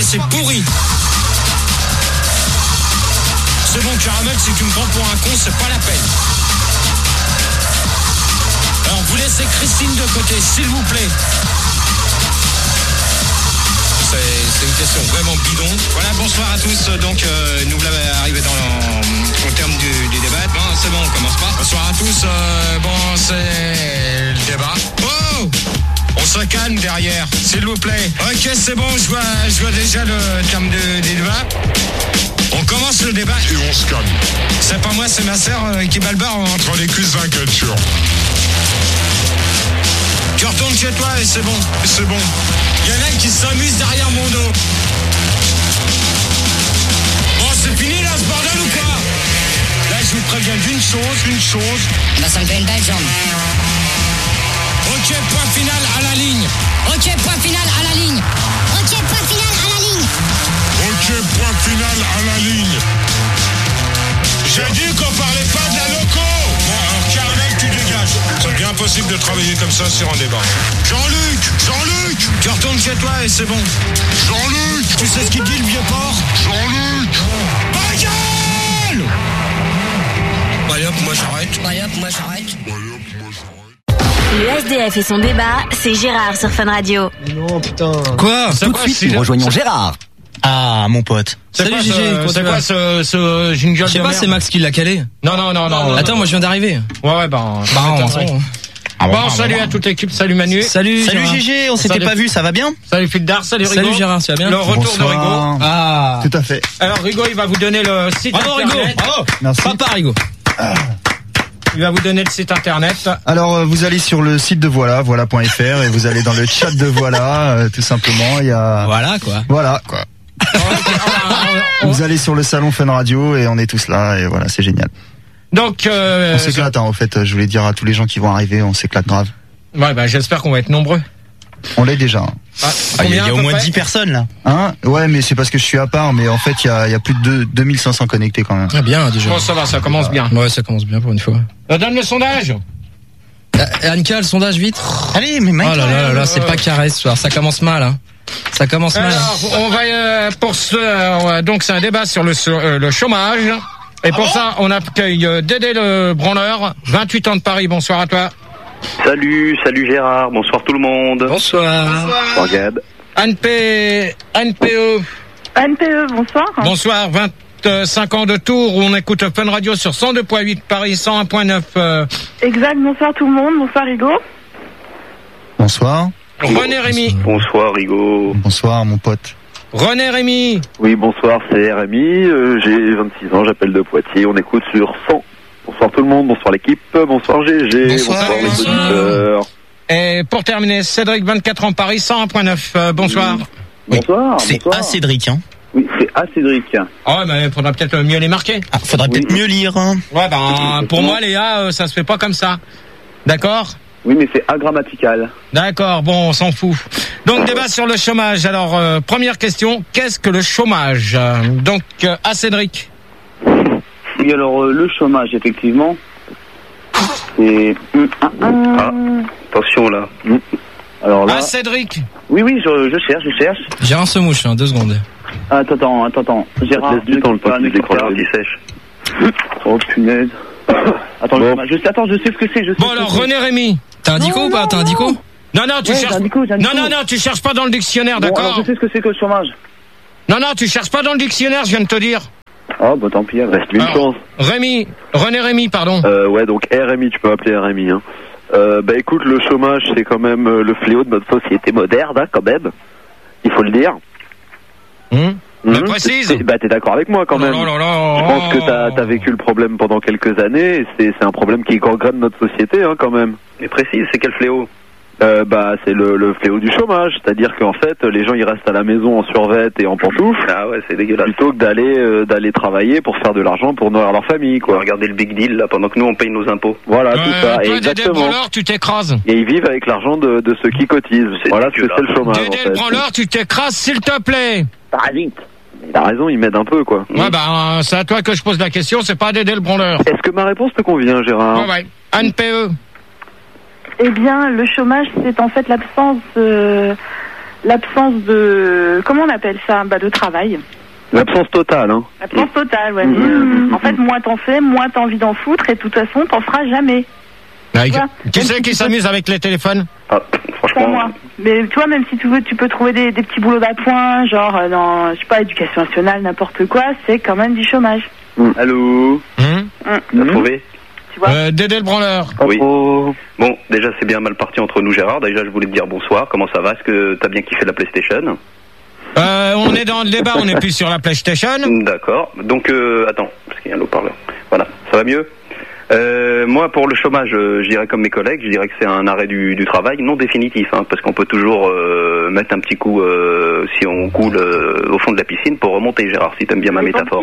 c'est pourri. C'est bon, Caramel, si tu me prends pour un con, c'est pas la peine. Alors, vous laissez Christine de côté, s'il vous plaît. C'est une question vraiment bidon. Voilà, bonsoir à tous. Donc, nous voilà arrivés au terme du débat. Bon, c'est bon, on commence pas. Bonsoir à tous. Bon, c'est le débat. Oh, on se calme derrière, s'il vous plaît. Ok, c'est bon, je vois déjà le terme du débat. On commence le débat et on se calme. C'est pas moi, c'est ma sœur qui balbarre entre les culs de vainqueur. Tu retournes chez toi et c'est bon. C'est bon. Il y en a qui s'amusent derrière mon dos. Bon, c'est fini là, ce bordel ou quoi? Là, je vous préviens d'une chose. Là, ça me fait une belle jambe. Ok, point final à la ligne. Ok, point final à la ligne. Ok, point final à la ligne. Ok, point final à la ligne. J'ai dit qu'on parlait pas de la loco. Bon, alors, Caramel, tu dégages. C'est bien possible de travailler comme ça sur un débat. Jean-Luc, tu retournes chez toi et c'est bon. Jean-Luc, tu sais ce qu'il dit, le vieux porc? Jean-Luc, Bagueule. Allez hop, moi j'arrête. Le SDF et son débat, c'est Gérard sur Fun Radio. Non, putain. Quoi? Tout de suite, nous rejoignons Gérard. Ah, mon pote. Salut Gigi, c'est quoi ce jingle? Je sais pas, c'est Max qui l'a calé. Non. Attends, moi je viens d'arriver. Ouais, bon, salut à toute l'équipe, salut Manu. Salut Gigi, on s'était pas vu, ça va bien? Salut Fildar, salut Rigo. Salut Gérard, ça va bien? Le retour de Rigo. Ah, tout à fait. Alors Rigo, il va vous donner le site bravo internet. Rigo, bravo. Merci. Papa Rigo. Il va vous donner le site internet. Alors vous allez sur le site de voilà.fr et vous allez dans le chat de Voilà, tout simplement. Il y a Voilà quoi. Vous allez sur le salon Fun Radio et on est tous là et voilà, c'est génial. Donc on s'éclate en fait, je voulais dire à tous les gens qui vont arriver, on s'éclate grave. Ouais, j'espère qu'on va être nombreux. On l'est déjà. Il y a au moins 10 personnes là. Ouais, mais c'est parce que je suis à part, mais en fait il y a plus de 2500 connectés quand même. Ah bien déjà. Bon, ça va, ça commence bien. Ouais, ça commence bien pour une fois. Donne le sondage. Annika, le sondage vite. Allez, mais mec. Oh là, c'est pas carré ce soir, ça commence mal hein. Ça commence mal. Alors, on va donc c'est un débat sur le chômage. Et pour ça, on accueille Dédé le branleur, 28 ans de Paris. Bonsoir à toi. Salut Gérard, bonsoir tout le monde. Bonsoir. Bonsoir Gab. NPE. NPE, bonsoir. Bonsoir, 25 ans de Tours où on écoute Fun Radio sur 102.8 Paris, 101.9. Exact, bonsoir tout le monde, bonsoir Rigo. Bonsoir. René Rémy. Bonsoir Rigo. Bonsoir mon pote. René Rémy. Oui, bonsoir, c'est Rémy, j'ai 26 ans, j'appelle de Poitiers, on écoute sur 100. Bonsoir tout le monde, bonsoir l'équipe, bonsoir GG, bonsoir les auditeurs. Et pour terminer, Cédric, 24 ans Paris, 101.9, bonsoir. Bonsoir. C'est à Cédric hein. Oui, c'est à Cédric. Ah ouais, mais faudra peut-être mieux les marquer. Faudrait peut-être mieux lire hein. Ouais, pour moi Léa, ça se fait pas comme ça. D'accord? Oui, mais c'est agrammatical. D'accord, bon, on s'en fout. Donc, débat sur le chômage. Alors, première question, qu'est-ce que le chômage? Donc, à Cédric. Oui, alors, le chômage, effectivement, c'est... attention, là. Alors là... À Cédric. Oui, je cherche. Gérard se mouche, 2 secondes. Attends. Gérard, laisse du temps, le temps qu'il décroche, il sèche. Oh, punaise. Attends, bon. je sais ce que c'est. Bon, alors, René Rémy. T'as un dico ou pas? T'as un dico? Non, tu cherches. Non, tu cherches pas dans le dictionnaire, d'accord? Alors, je sais ce que c'est que le chômage. Non, tu cherches pas dans le dictionnaire, je viens de te dire. Oh, bah tant pis, reste une chance. René Rémy, pardon. Ouais, donc RMI, tu peux m'appeler RMI, hein. Bah écoute, le chômage, c'est quand même le fléau de notre société moderne, hein, quand même. Il faut le dire. Précise. T'es d'accord avec moi quand même. Je pense que t'as vécu le problème pendant quelques années et c'est un problème qui gangrène notre société hein, quand même. Et précise, c'est quel fléau? C'est le fléau du chômage, c'est-à-dire qu'en fait les gens ils restent à la maison en survêt et en pantoufles. Ah ouais, c'est dégueulasse. Plutôt que d'aller travailler pour faire de l'argent pour nourrir leur famille quoi. Regardez le big deal là pendant que nous on paye nos impôts. Voilà tout ça. Toi, exactement. Dédé le branleur, tu t'écrases. Et ils vivent avec l'argent de ceux qui cotisent. Voilà ce que c'est le chômage. Dédé le branleur, tu t'écrases s'il te plaît. Parasite. T'as raison, il m'aide un peu, quoi. Ouais, c'est à toi que je pose la question, c'est pas Dédé le branleur. Est-ce que ma réponse te convient, Gérard? Ouais. NPE. Eh bien, le chômage, c'est en fait l'absence l'absence de... Comment on appelle ça? De travail. L'absence totale, hein. L'absence totale, ouais. En fait, moins t'en fais, moins t'as envie d'en foutre, et de toute façon, t'en feras jamais. Qui c'est qui s'amuse avec les téléphones? Franchement. Moi. Mais tu vois, même si tu veux, tu peux trouver des petits boulots d'appoint, genre dans, je sais pas, éducation nationale, n'importe quoi, c'est quand même du chômage. Allô. T'as trouvé? Tu vois. Dédé le branleur. Oui. Bon, déjà c'est bien mal parti entre nous, Gérard. Déjà je voulais te dire bonsoir, comment ça va? Est-ce que t'as bien kiffé la PlayStation? On est dans le débat, on n'est plus sur la PlayStation. D'accord. Donc attends, parce qu'il y a un haut-parleur. Voilà, ça va mieux? Moi, pour le chômage, je dirais comme mes collègues, je dirais que c'est un arrêt du travail non définitif, hein, parce qu'on peut toujours mettre un petit coup si on coule au fond de la piscine pour remonter, Gérard, si t'aimes bien ma métaphore.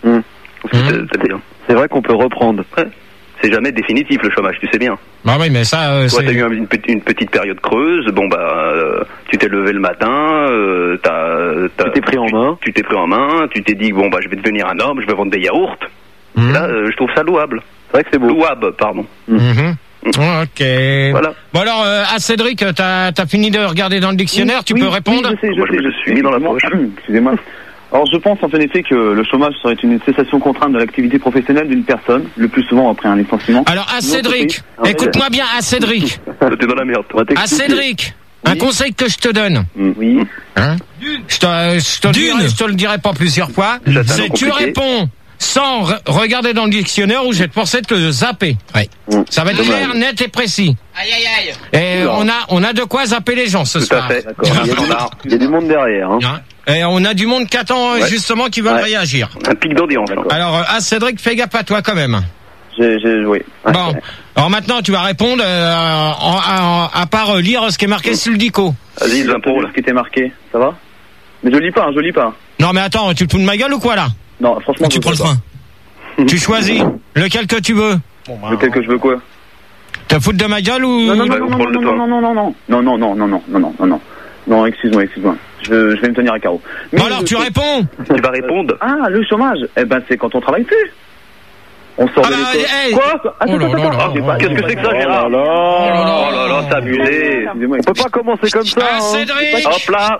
C'est vrai qu'on peut reprendre. Ouais. C'est jamais définitif le chômage, tu sais bien. Bah oui, mais ça. Toi, t'as eu une petite période creuse. Bon tu t'es levé le matin, tu t'es pris en main. Tu t'es pris en main. Tu t'es dit je vais devenir un homme, je vais vendre des yaourts. Là, je trouve ça louable. C'est vrai que c'est beau. Louable, pardon. Ok. Voilà. Bon alors, à Cédric, t'as fini de regarder dans le dictionnaire, tu peux répondre? Moi, je me suis mis dans la poche. Excusez-moi. Alors je pense en effet que le chômage serait une cessation contrainte de l'activité professionnelle d'une personne, le plus souvent après un licenciement. Alors à Cédric, écoute-moi bien, à Cédric. T'es dans la merde. À Cédric, un conseil que je te donne. Oui. Hein? Je te le dirai pas plusieurs fois. C'est tu réponds sans regarder dans le dictionnaire ou je vais te forcer de le zapper. Ouais. Ça va être clair, net et précis. Aïe aïe aïe. Et on a de quoi zapper les gens ce soir. Tout à fait. Il y a du monde derrière. Hein. Et on a du monde qui attend justement qui veut réagir. Un pic d'audience. Alors Cédric, fais gaffe à toi quand même. J'ai joué. Ouais. Bon, alors maintenant tu vas répondre à part lire ce qui est marqué sur le dico. Vas-y, l'impôt. Ce qui était marqué, ça va? Mais je lis pas. Non mais attends, tu te fous de ma gueule ou quoi là? Non, franchement. Tu prends le train. Tu choisis lequel que tu veux. Lequel que je veux quoi? Te foutre de ma gueule ou? Non, excuse-moi. Je vais me tenir à carreau. Bon alors tu réponds. Tu vas répondre. Ah, le chômage. C'est quand on travaille plus. On sort de l'école. Quoi? Attends. Qu'est-ce que c'est que ça, Gérard? Oh là là, t'as abusé. On peut pas commencer comme ça. Ah, Cédric. Hop là.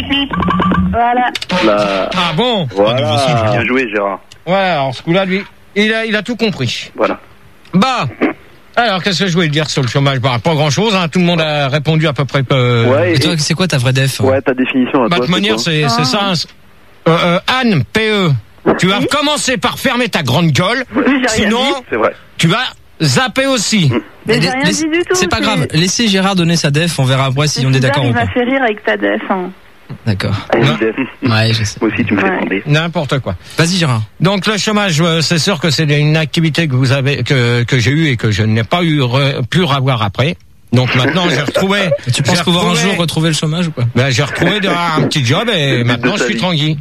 Voilà. Ah bon. Voilà. Bien joué, Gérard. Ouais, alors ce coup-là, lui, il a tout compris. Voilà. Bah. Alors, qu'est-ce que je voulais dire sur le chômage? Pas grand-chose, hein. Tout le monde a répondu à peu près. Et toi, c'est quoi ta vraie def? Ouais, ta définition. De manière, c'est ça. Anne, PE. Tu vas commencer par fermer ta grande gueule. Sinon, c'est vrai. Tu vas zapper aussi. Mais j'ai rien dit du tout. C'est pas grave. Laissez Gérard donner sa def. On verra après si on est d'accord ou pas. Il m'a fait rire avec ta def. Hein. D'accord. Ouais, je sais. Moi aussi, tu me fais tomber. N'importe quoi. Vas-y, Gérard. Donc, le chômage, c'est sûr que c'est une activité que vous avez, que j'ai eue et que je n'ai pas pu revoir après. Donc, maintenant, j'ai retrouvé. Tu penses pouvoir un jour retrouver le chômage ou pas? Ben, j'ai retrouvé un petit job et maintenant, je suis tranquille.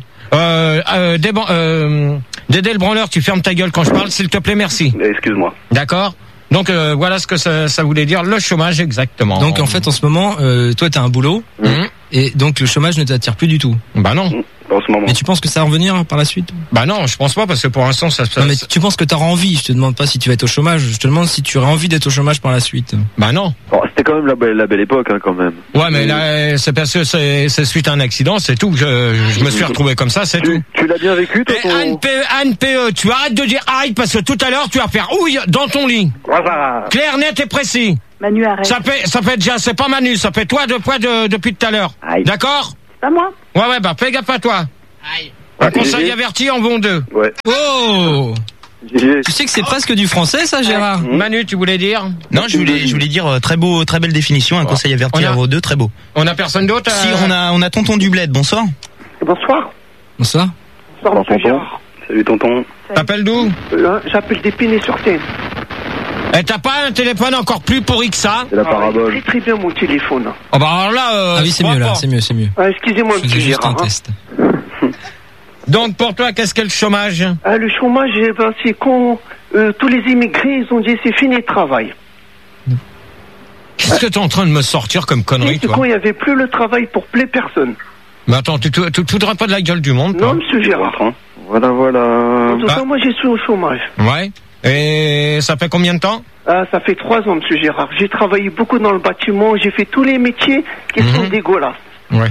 Dédé le branleur, tu fermes ta gueule quand je parle, s'il te plaît, merci. Excuse-moi. D'accord. Donc voilà ce que ça voulait dire, le chômage exactement. Donc en fait en ce moment, toi t'as un boulot et donc le chômage ne t'attire plus du tout. Bah non. En ce moment. Mais tu penses que ça va revenir par la suite? Bah non, je pense pas parce que pour l'instant ça se passe. Non mais tu penses que t'auras envie, je te demande pas si tu vas être au chômage, je te demande si tu auras envie d'être au chômage par la suite. Bah non. Bon, c'était quand même la belle époque hein, quand même. Ouais mais là c'est parce que c'est suite à un accident, c'est tout. Je me suis retrouvé comme ça, c'est tout. Tu l'as bien vécu toi? Anne PE, tu arrêtes de dire aïe parce que tout à l'heure tu vas faire ouille dans ton lit. Voilà. Clair, net et précis. Manu, arrête. Ça fait déjà, c'est pas Manu, ça fait toi depuis tout à l'heure. D'accord? C'est pas moi. Ouais, bah fais gaffe à toi. Aïe. Un conseil averti en bon deux. Ouais. Oh! Tu sais que c'est presque du français, ça, Gérard? Manu, tu voulais dire? Non, je voulais dire très belle définition, un conseil averti à vos deux, très beau. On a personne d'autre? Si, on a tonton du bled, bonsoir. Bonsoir. Bonsoir. Bonsoir, monsieur Gérard. Salut tonton. T'appelles d'où? J'appelle d'Épinay-sur-Seine. Et t'as pas un téléphone encore plus pourri que ça? C'est la parabole. Très bien mon téléphone. Oh bah alors là, ah oui, c'est mieux là, c'est mieux. Excusez-moi, monsieur juste Gérard. Un test. Donc pour toi, qu'est-ce qu'est le chômage? Le chômage, c'est quand tous les immigrés ils ont dit c'est fini le travail. Qu'est-ce que t'es en train de me sortir comme connerie, c'est toi? quand il n'y avait plus le travail pour plein personne. Mais attends, tu te foudras pas de la gueule du monde, toi? Non, monsieur Gérard. Voilà. En tout cas, moi j'ai suis au chômage. Ouais. Et ça fait combien de temps? Ça fait 3 ans, monsieur Gérard. J'ai travaillé beaucoup dans le bâtiment, j'ai fait tous les métiers qui sont dégueulasses. Ouais.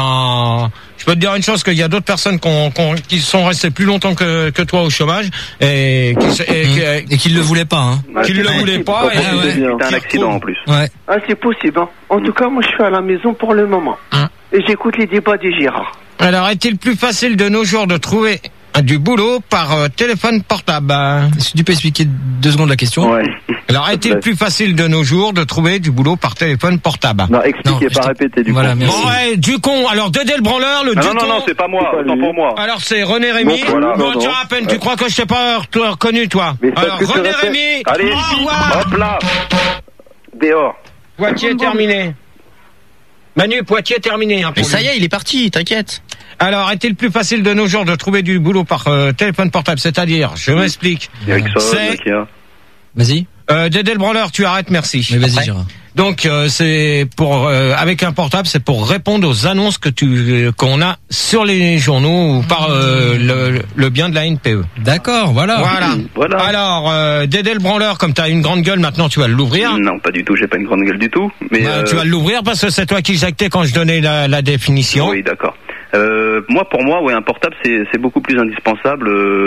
Je peux te dire une chose, qu'il y a d'autres personnes qui sont restées plus longtemps que toi au chômage et qui ne le voulaient pas. Hein. Qui ne le voulaient pas. C'était un accident en plus. Ouais. Ah, c'est possible. Hein. En tout cas, moi, je suis à la maison pour le moment. Et j'écoute les débats des Gérard. Alors, est-il plus facile de nos jours de trouver du boulot par téléphone portable? Est-ce que tu peux expliquer 2 secondes la question? Ouais. Alors, est-il plus facile de nos jours de trouver du boulot par téléphone portable? Non, expliquez, pas répéter du coup. Voilà, merci. Bon, ouais, du con. Alors, Dédé le branleur, le Ducon. Non, c'est pas moi, autant pour moi. Alors, c'est René Rémy. Non, tu as à peine, tu crois que je t'ai pas reconnu, toi? Alors, René Rémy. Allez, au revoir. hop là. Dehors. Poitiers terminé. Manu, Poitiers terminé. Mais ça y est, il est parti, t'inquiète. Alors, est-il plus facile de nos jours de trouver du boulot par téléphone portable? C'est-à-dire, je m'explique. Vas-y. Dédé le branleur, tu arrêtes, merci. Mais vas-y, Gérard. Donc, c'est pour avec un portable, c'est pour répondre aux annonces qu'on a sur les journaux ou par le bien de la NPE. D'accord, voilà. Alors, Dédé le branleur, comme tu as une grande gueule, maintenant tu vas l'ouvrir. Non, pas du tout, j'ai pas une grande gueule du tout. Mais tu vas l'ouvrir parce que c'est toi qui jactais quand je donnais la définition. Oui, d'accord. Pour moi, un portable, c'est beaucoup plus indispensable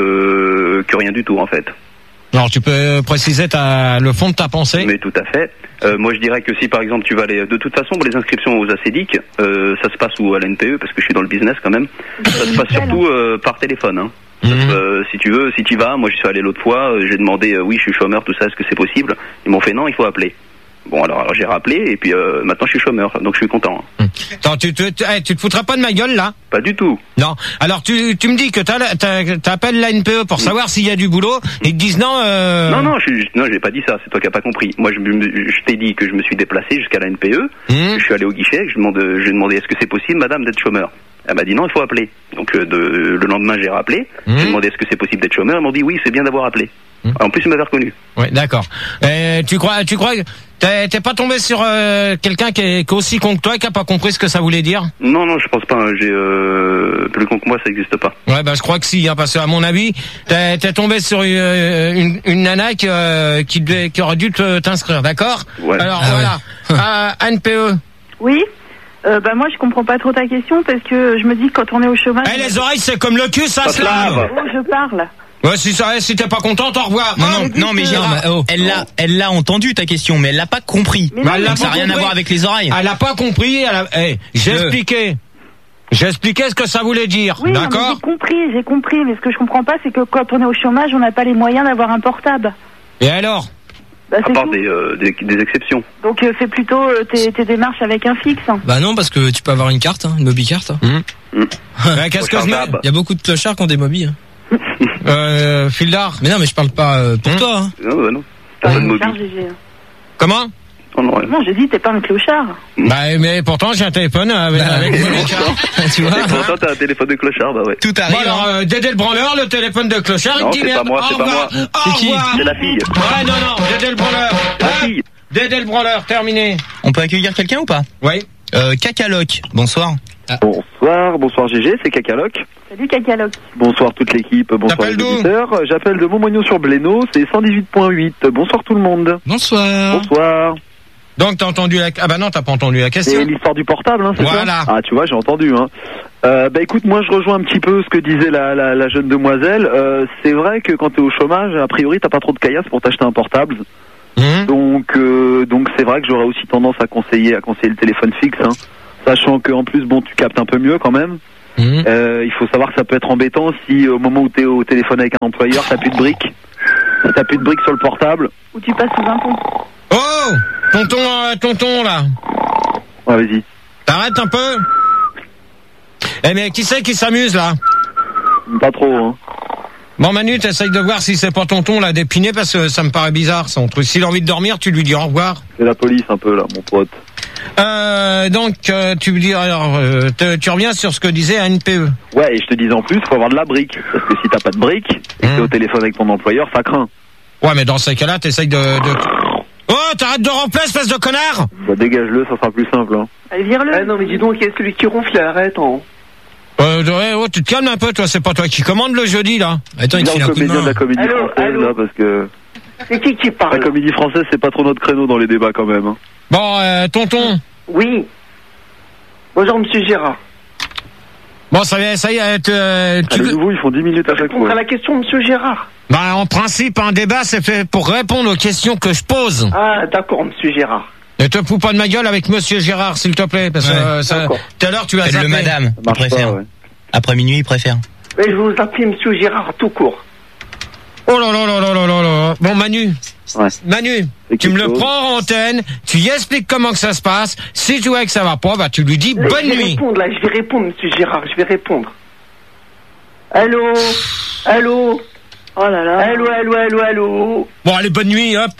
que rien du tout, en fait. Alors, tu peux préciser le fond de ta pensée? Mais tout à fait. Moi, je dirais que si, par exemple, tu vas aller... De toute façon, pour les inscriptions aux ACEDIC, ça se passe à la NPE, parce que je suis dans le business quand même. Ça se passe surtout par téléphone. Hein. Si tu veux, si tu vas, moi, je suis allé l'autre fois, j'ai demandé, oui, je suis chômeur, tout ça, est-ce que c'est possible? Ils m'ont fait non, il faut appeler. Bon, alors j'ai rappelé, et puis maintenant, je suis chômeur, donc je suis content. Attends, tu te foutras pas de ma gueule, là? Pas du tout. Non. Alors, tu me dis que t'appelles la NPE pour savoir s'il y a du boulot, et ils te disent non, Non, j'ai pas dit ça, c'est toi qui as pas compris. Moi, je t'ai dit que je me suis déplacé jusqu'à la NPE, je suis allé au guichet, j'ai demandé est-ce que c'est possible, madame, d'être chômeur? Elle m'a dit non, il faut appeler. Donc, le lendemain, j'ai rappelé, j'ai demandé est-ce que c'est possible d'être chômeur, ils m'ont dit oui, c'est bien d'avoir appelé. En plus, ils m'avaient reconnu. Ouais, d'accord. Tu crois que t'es pas tombé sur quelqu'un qui est aussi con que toi et qui a pas compris ce que ça voulait dire? Non, je pense pas. J'ai plus con que moi, ça n'existe pas. Ouais, je crois que si, hein, parce que à mon avis, t'es tombé sur une nana qui aurait dû t'inscrire, d'accord? Ouais. Alors voilà, NPE. Oui. Moi je comprends pas trop ta question parce que je me dis que quand on est au chômage. Les oreilles c'est comme le cul, ça se lave. Oh, je parle. Ouais, si t'es pas contente, au revoir. Non, mais Gérard, elle l'a entendu ta question, mais elle l'a pas compris. Donc ça n'a rien à voir avec les oreilles. Elle a pas compris. J'ai expliqué. J'ai expliqué ce que ça voulait dire. Oui, d'accord. J'ai compris. Mais ce que je comprends pas, c'est que quand on est au chômage, on n'a pas les moyens d'avoir un portable. Et alors? À part des exceptions. Donc fais plutôt tes démarches avec un fixe. Bah non, parce que tu peux avoir une carte, une mobicarte. Qu'est-ce que je mets? Il y a beaucoup de clochards qui ont des mobiles. Fildar. Mais non, mais je parle pas pour toi. Hein. Non. Pas de mobile. Comment? Non, j'ai dit t'es pas un clochard. Mais pourtant j'ai un téléphone avec tu vois. Et pourtant t'as un téléphone de clochard, bah ouais. Tout arrive. Bon, alors Dédé le branleur, le téléphone de clochard, non, il dit merde. C'est pas moi. C'est qui? C'est la fille. Ouais, non, Dédé le branleur. La fille. Dédé le branleur, terminé. On peut accueillir quelqu'un ou pas? Oui. Cacaloc, bonsoir. Bonsoir GG, c'est Cacaloc. Salut Cacaloc. Bonsoir toute l'équipe, bonsoir les auditeurs. J'appelle de Montmagnon-sur-Blénaud, c'est 118.8. Bonsoir tout le monde. Bonsoir. Donc t'as entendu ah bah non, t'as pas entendu la question. C'est l'histoire du portable, hein, c'est ça? Ah tu vois, j'ai entendu. Écoute, moi je rejoins un petit peu ce que disait la jeune demoiselle. C'est vrai que quand t'es au chômage, a priori t'as pas trop de caillasse pour t'acheter un portable. Donc c'est vrai que j'aurais aussi tendance à conseiller le téléphone fixe, hein. Sachant qu'en plus tu captes un peu mieux quand même. Il faut savoir que ça peut être embêtant si au moment où t'es au téléphone avec un employeur, t'as plus de briques. Si t'as plus de briques sur le portable. Ou tu passes sous un pont. Oh, tonton là. Ouais, vas-y. T'arrêtes un peu. Mais qui c'est qui s'amuse là? Pas trop, hein. Bon Manu, t'essayes de voir si c'est pas tonton là d'épiné parce que ça me paraît bizarre son truc. S'il a envie de dormir, tu lui dis au revoir. C'est la police un peu là, mon pote. Donc tu me dis alors tu reviens sur ce que disait NPE. Ouais, et je te disais en plus, faut avoir de la brique parce que si t'as pas de brique et que t'es au téléphone avec ton employeur, ça craint. Ouais, mais dans ces cas-là, t'essayes de... Oh, t'arrêtes de remplir, espèce de connard! Bah dégage-le, ça sera plus simple, hein. Allez, vire-le. Ah non, mais dis donc, il y a celui qui ronfle, arrête, hein. Tu te calmes un peu, toi, c'est pas toi qui commande le jeudi, là. Attends, il te file un coup de main. De la comédie française, là, parce que... C'est qui parle? La comédie française, c'est pas trop notre créneau dans les débats, quand même, hein. Bon, tonton. Oui. Bonjour, monsieur Gérard. Bon, ça y est, les nouveaux, ils font 10 minutes à chaque Répondre fois. à la question, monsieur Gérard. Bah, en principe, un débat, c'est fait pour répondre aux questions que je pose. Ah, d'accord, monsieur Gérard. Ne te fous pas de ma gueule avec monsieur Gérard, s'il te plaît, parce que tout à l'heure, tu as zappé. Le madame, il préfère. Après minuit, il préfère. Mais je vous appelle monsieur Gérard tout court. Oh là là là là là là là. Bon, Manu. Manu, tu me le prends en antenne, tu y expliques comment que ça se passe. Si tu vois que ça va pas, bah tu lui dis bonne nuit. Je vais répondre, monsieur Gérard, je vais répondre. Allô. Oh là là. Allô. Bon, allez, bonne nuit, hop.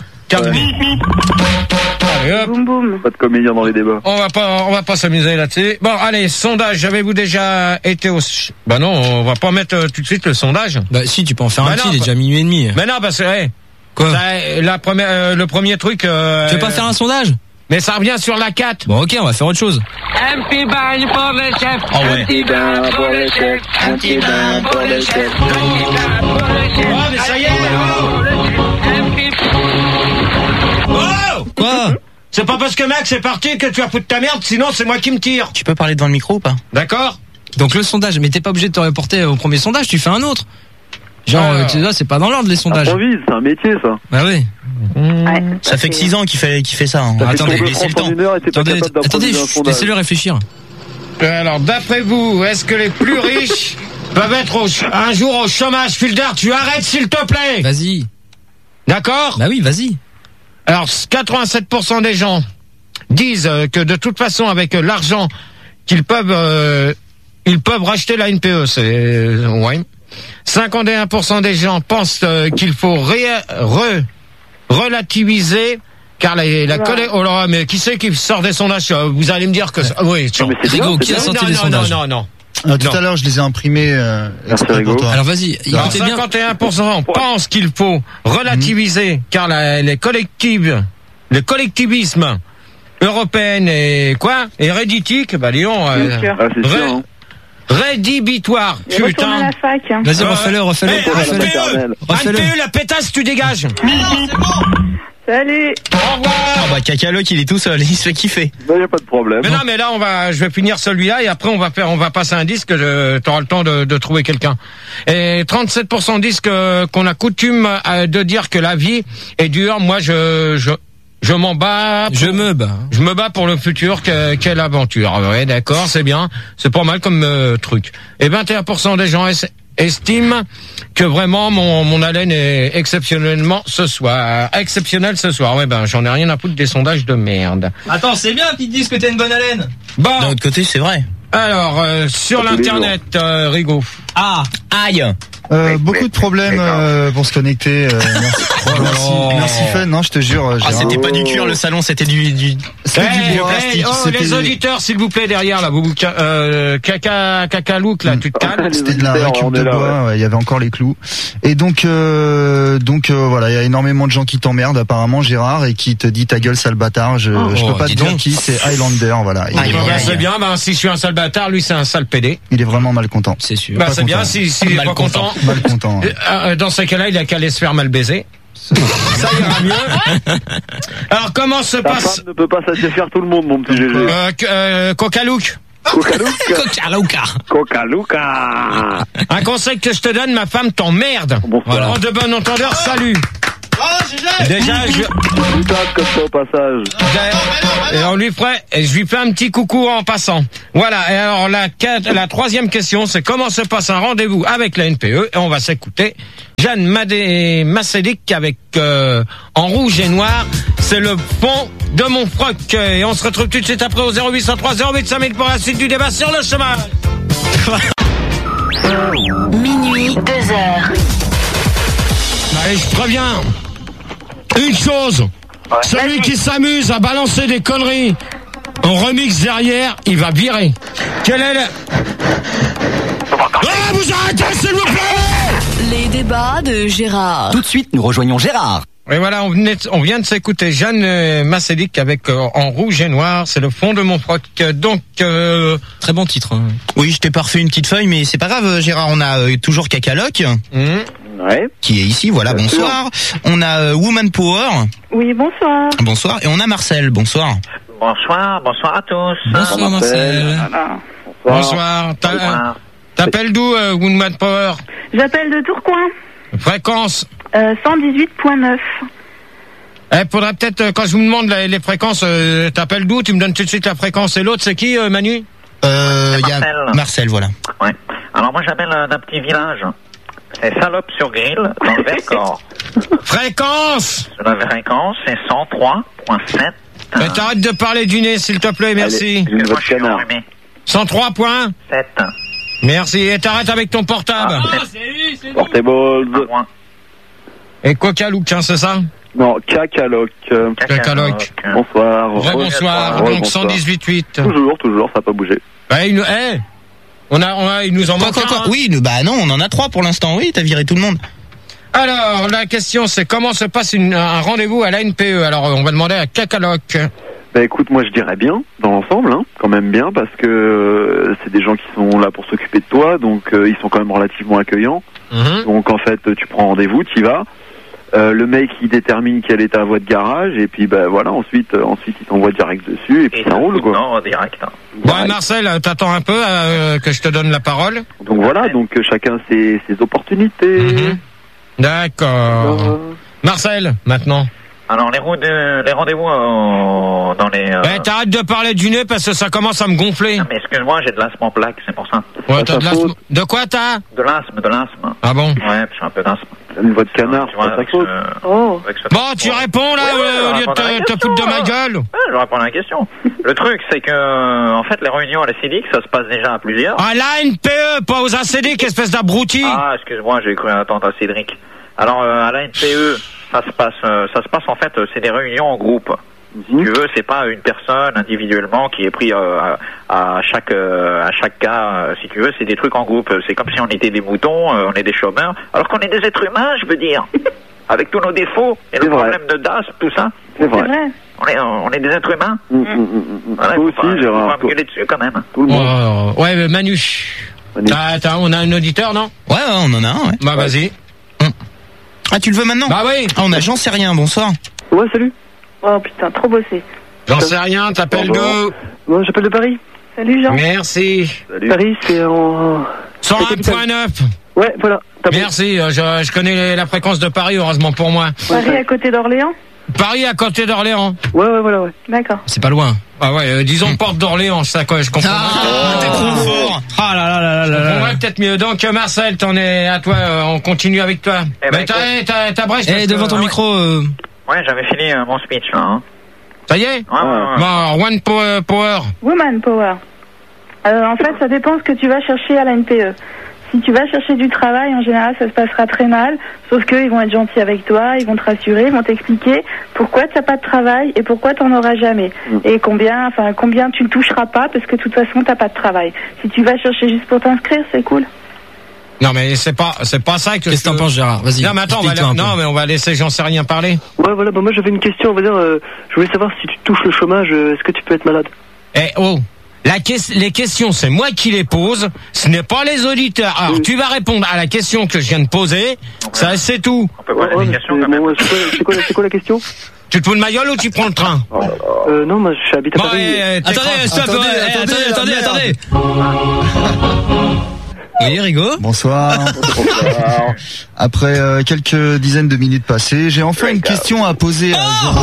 Allez, hop. Boum boum. Pas de comédien dans les débats. On va pas s'amuser là-dessus. Bon, allez, sondage. Avez-vous déjà été au... Bah non, on va pas mettre tout de suite le sondage. Bah si, tu peux en faire un petit, il est déjà minuit et demi. Mais non, parce que, quoi le premier truc... tu veux pas faire un sondage? Mais ça revient sur la 4. Bon, ok, on va faire autre chose. Un petit bain pour le chef. Oh ouais. Un petit bain pour le chef. Un petit bain pour le chef. Oh, mais ça y est. Oh, quoi? C'est pas parce que Max est parti que tu vas foutre ta merde, sinon c'est moi qui me tire. Tu peux parler devant le micro ou pas? D'accord. Donc le sondage, mais t'es pas obligé de te reporter au premier sondage, tu fais un autre. Genre, tu vois, c'est pas dans l'ordre les sondages. Improvise, c'est un métier ça. Bah oui. Ça fait que 6 ans qu'il fait ça. Hein. Attendez, laissez le temps. Attendez, laissez-le réfléchir. Alors, d'après vous, est-ce que les plus riches peuvent être un jour au chômage? Fulder, tu arrêtes s'il te plaît. Vas-y. D'accord? Bah oui, vas-y. Alors, 87% des gens disent que de toute façon, avec l'argent qu'ils peuvent, ils peuvent racheter la NPE. C'est, ouais. 51% des gens pensent qu'il faut relativiser, car la colère... Oh là, mais qui c'est qui sort des sondages? Vous allez me dire que... Oui, Rigo, qui a sorti les sondages? Non. Tout à l'heure, je les ai imprimés. Alors vas-y, écoutez bien. 51% pensent qu'il faut relativiser, car les collectivismes européens et réditique, bah Léon, rédhibitoire, putain. Vas-y, refais-le. NPE, la pétasse, tu dégages. Salut. Au revoir. Ah bah Cacaloc, il est tout seul, il se fait kiffer. Bah y a pas de problème. Mais non, mais là je vais finir celui-là et après on va passer un disque, t'auras le temps de trouver quelqu'un. Et 37% disent qu'on a coutume de dire que la vie est dure. Moi je m'en bats. Je me bats pour le futur. Quelle aventure. Ouais, d'accord, c'est bien. C'est pas mal comme truc. Et 21% des gens estiment que vraiment mon haleine est exceptionnelle ce soir. Ouais, ben j'en ai rien à foutre des sondages de merde. Attends, c'est bien qu'ils te disent que t'as une bonne haleine. Bon. D'un autre côté, c'est vrai. Alors, sur l'internet, Rigo. Ah, aïe. Beaucoup de problèmes pour se connecter. Merci Fun, non, je te jure. C'était pas du cuir le salon, c'était du plastique. Les auditeurs, s'il vous plaît, derrière là, vous cacalouk là, tu te calmes. C'était de la récup de bois, il y avait encore les clous. Et donc voilà, il y a énormément de gens qui t'emmerdent apparemment, Gérard, et qui te dit ta gueule sale bâtard. Je peux pas te dire qui, c'est Highlander, voilà. C'est bien, si je suis un sale bâtard, lui c'est un sale pédé. Il est vraiment mal content. C'est sûr. Bah c'est bien, s'il est pas content. Mal content. Dans ces cas-là, il a qu'à aller se faire mal baiser. Ça ira mieux. Alors comment se passe? Ta femme ne peut pas satisfaire tout le monde, mon petit GG. Coca-Louk. Un conseil que je te donne, ma femme t'emmerde. Voilà. En de bon entendeur, salut. Déjà, comme ça au passage. Et je lui fais un petit coucou en passant. Voilà. Et alors la troisième question, c'est comment se passe un rendez-vous avec la NPE. Et on va s'écouter Jeanne Massédic avec en rouge et noir. C'est le fond de mon froc. Et on se retrouve tout de suite après au 0803 08 5000 pour la suite du débat sur le chômage. Minuit, 2h. Allez, je préviens. Une chose, celui qui s'amuse à balancer des conneries en remix derrière, il va virer. Quel est le... vous arrêtez, s'il vous plaît! Les débats de Gérard. Tout de suite, nous rejoignons Gérard. Et voilà, on vient de s'écouter Jeanne Massédic avec en rouge et noir, c'est le fond de mon froc. Donc, très bon titre. Hein. Oui, je t'ai pas refait une petite feuille, mais c'est pas grave, Gérard, on a toujours Cacaloc. Ouais. Qui est ici, voilà, bonsoir. On a Woman Power. Oui, bonsoir. Bonsoir. Et on a Marcel, bonsoir. Bonsoir à tous. Bonsoir Marcel. Bonsoir. T'appelles d'où, Woodman Power? J'appelle de Tourcoing. Fréquence 118.9. Faudrait peut-être, quand je vous demande les fréquences, t'appelles d'où? Tu me donnes tout de suite la fréquence. Et l'autre, c'est qui, Manu? Il y a Marcel, voilà. Ouais. Alors moi, j'appelle d'un petit village. C'est Salope-sur-Grille, dans le Vercors. Fréquence! La fréquence, c'est 103.7. T'arrêtes de parler du nez, s'il te plaît, merci. Allez, moi, je suis enrhumé. 103.7. Merci. Et t'arrêtes avec ton portable. C'est lui. Portable. Et Coca-Look, tiens, c'est ça? Non, Cacaloc. Cacaloc. Bonsoir. Bonsoir. Donc 118.8. Toujours, ça n'a pas bougé. Il nous en manque un. Oui, bah non, on en a 3 pour l'instant. Oui, t'as viré tout le monde. Alors, la question, c'est comment se passe un rendez-vous à l'ANPE? Alors, on va demander à Cacaloc. Bah écoute, moi je dirais bien, dans l'ensemble, quand même bien, parce que c'est des gens qui sont là pour s'occuper de toi, donc ils sont quand même relativement accueillants. Donc en fait, tu prends rendez-vous, tu y vas. Le mec il détermine quelle est ta voie de garage et puis bah voilà, ensuite il t'envoie direct dessus et puis ça roule quoi. Non, direct. Bon, Marcel, t'attends un peu que je te donne la parole. Donc voilà, donc chacun ses opportunités. D'accord. Marcel, maintenant. Alors les rendez-vous dans les. T'arrêtes de parler du nez parce que ça commence à me gonfler. Non, mais excuse-moi, j'ai de l'asthme en plaque, c'est pour ça. Ouais, t'as de l'asthme. De quoi t'as? De l'asthme. Ah bon? Ouais, j'ai un peu d'asthme. Une voix de canard, c'est pas ta faute. Bon, tu réponds là au lieu de te foutre de ma gueule. Ouais, je vais répondre à la question. Le truc, c'est que en fait, les réunions à la CEDIC, ça se passe déjà à plusieurs. À l'ANPE, pas aux ACDIC, espèce d'abruti. Ah, excuse-moi, j'ai cru attendre à Cédric. Alors à l'ANPE, ça se passe en fait, c'est des réunions en groupe. Si tu veux, c'est pas une personne individuellement qui est pris à chaque cas. Si tu veux, c'est des trucs en groupe. C'est comme si on était des moutons, on est des chômeurs, alors qu'on est des êtres humains, je veux dire, avec tous nos défauts et le problème de DAS, tout ça. C'est vrai. On est des êtres humains. Toi aussi, Gérard. On va me gueuler dessus quand même. Tout le monde. Ouais, mais Manu. On a un auditeur, non? Ouais, on en a un. Ouais. Bah vas-y. Ah, tu le veux maintenant? Bah oui. Ah, on a J'en sais rien. Bonsoir. Ouais, salut. Oh putain, trop bossé. J'en sais rien, t'appelles d'où? Moi, j'appelle de Paris. Salut Jean. Merci. Salut. Paris, c'est en 101.9. Ouais, voilà. Merci, je connais la fréquence de Paris, heureusement pour moi. Paris à côté d'Orléans? Paris à côté d'Orléans. Ouais, voilà. D'accord. C'est pas loin. Ah ouais, disons porte d'Orléans, ça quoi, je comprends. T'es trop fort. Ah là. Je comprendrais peut-être mieux. Donc Marcel, t'en es à toi, on continue avec toi. T'as brèche. Devant ton micro. Ouais, j'avais fini mon speech là. Hein. Ça y est? Ouais. Bon, One Power. Woman Power. En fait, ça dépend ce que tu vas chercher à la NPE. Si tu vas chercher du travail, en général, ça se passera très mal. Sauf qu'eux, ils vont être gentils avec toi, ils vont te rassurer, ils vont t'expliquer pourquoi tu n'as pas de travail et pourquoi tu n'en auras jamais. Et combien tu ne toucheras pas parce que de toute façon, tu n'as pas de travail. Si tu vas chercher juste pour t'inscrire, c'est cool. Non mais c'est pas ça que. Qu'est-ce que t'en penses, Gérard? Vas-y. Non mais attends, on va laisser J'en sais rien parler. Ouais, voilà. Bah moi j'avais une question. On va dire, je voulais savoir si tu touches le chômage, est-ce que tu peux être malade? Les questions, c'est moi qui les pose. Ce n'est pas les auditeurs. Alors tu vas répondre à la question que je viens de poser. Ça c'est tout. On peut poser des questions quand même. C'est quoi la question? Tu te fous de ma gueule ou tu prends le train? Non, moi je suis habité à Paris. Attendez. Oui, Rigaud. Bonsoir. Après quelques dizaines de minutes passées, j'ai enfin une question à poser à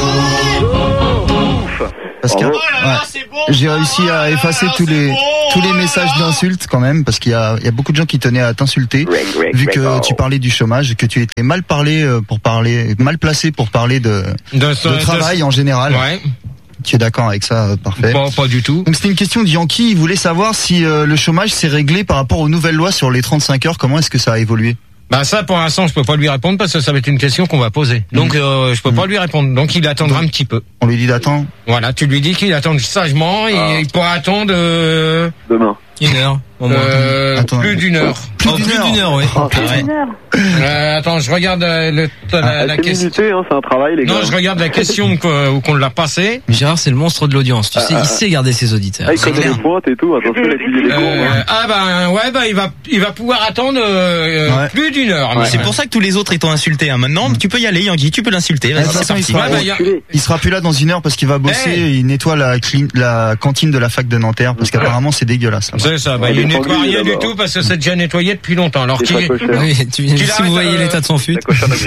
parce que j'ai réussi à effacer tous les messages d'insultes quand même, parce qu'il y a beaucoup de gens qui tenaient à t'insulter, vu que tu parlais du chômage, que tu étais mal placé pour parler de travail en général. Ouais. Tu es d'accord avec ça? Parfait. Pas du tout. Donc c'était une question de Yankee, il voulait savoir si le chômage s'est réglé par rapport aux nouvelles lois sur les 35 heures, comment est-ce que ça a évolué? Bah ça pour l'instant je peux pas lui répondre parce que ça va être une question qu'on va poser. Donc je peux pas lui répondre. Donc il attendra un petit peu. On lui dit d'attendre. Voilà, tu lui dis qu'il attend sagement et il pourra attendre demain. 1 heure. Plus d'une heure. Plus d'une heure, oui. Attends, je regarde la question. C'est un travail, les gars. Non, je regarde la question qu'on l'a passée. Gérard, c'est le monstre de l'audience. Tu sais, il sait garder ses auditeurs. Il connaît les pointes et tout. Attention, il a étudié les cours. Il va pouvoir attendre plus d'une heure. C'est pour ça que tous les autres étant insultés. Maintenant, tu peux y aller, Yankee, tu peux l'insulter. Vas-y, c'est parti. Il sera plus là dans une heure parce qu'il va bosser. Il nettoie la cantine de la fac de Nanterre parce qu'apparemment c'est dégueulasse. C'est ça. Il nettoie rien du tout parce que c'est déjà nettoyé depuis longtemps. Alors si vous voyez l'état de son fut.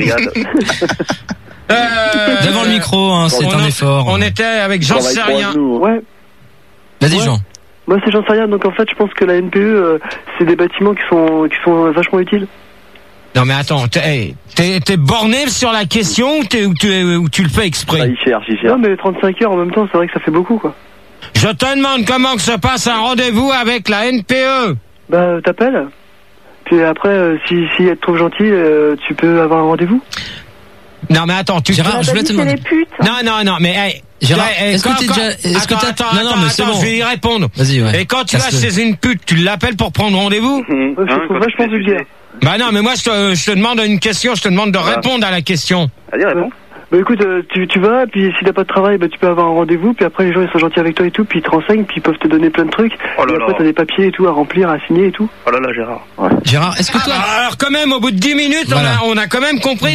Devant le micro, c'est un effort. On était avec Jean sais rien. Ouais. Vas-y Jean. Moi c'est Jean sais rien. Donc en fait je pense que la NPE c'est des bâtiments qui sont vachement utiles. Non mais attends, t'es borné sur la question ou tu le fais exprès? Il cherche. Non mais 35 heures en même temps, c'est vrai que ça fait beaucoup quoi. Je te demande comment que se passe un rendez-vous avec la NPE. Bah t'appelles. Puis après, si elle te trouve gentil, tu peux avoir un rendez-vous. Non mais attends, Gérard, je voulais te demander. Non, mais Gérard, est-ce que t'es déjà, attends, mais c'est bon. Je vais y répondre. Vas-y, ouais. Et quand tu vas chez une pute, tu l'appelles pour prendre rendez-vous? Je trouve vachement vulgaire. Bah non, mais moi je te demande une question, je te demande de répondre à la question. Allez, réponds. Bah écoute, tu vas, puis si t'as pas de travail, bah tu peux avoir un rendez-vous, puis après les gens ils sont gentils avec toi et tout, puis ils te renseignent, puis ils peuvent te donner plein de trucs. Et après t'as des papiers et tout à remplir, à signer et tout. Oh là là, Gérard. Ouais. Gérard, est-ce que toi... alors quand même, au bout de 10 minutes, voilà. on a quand même compris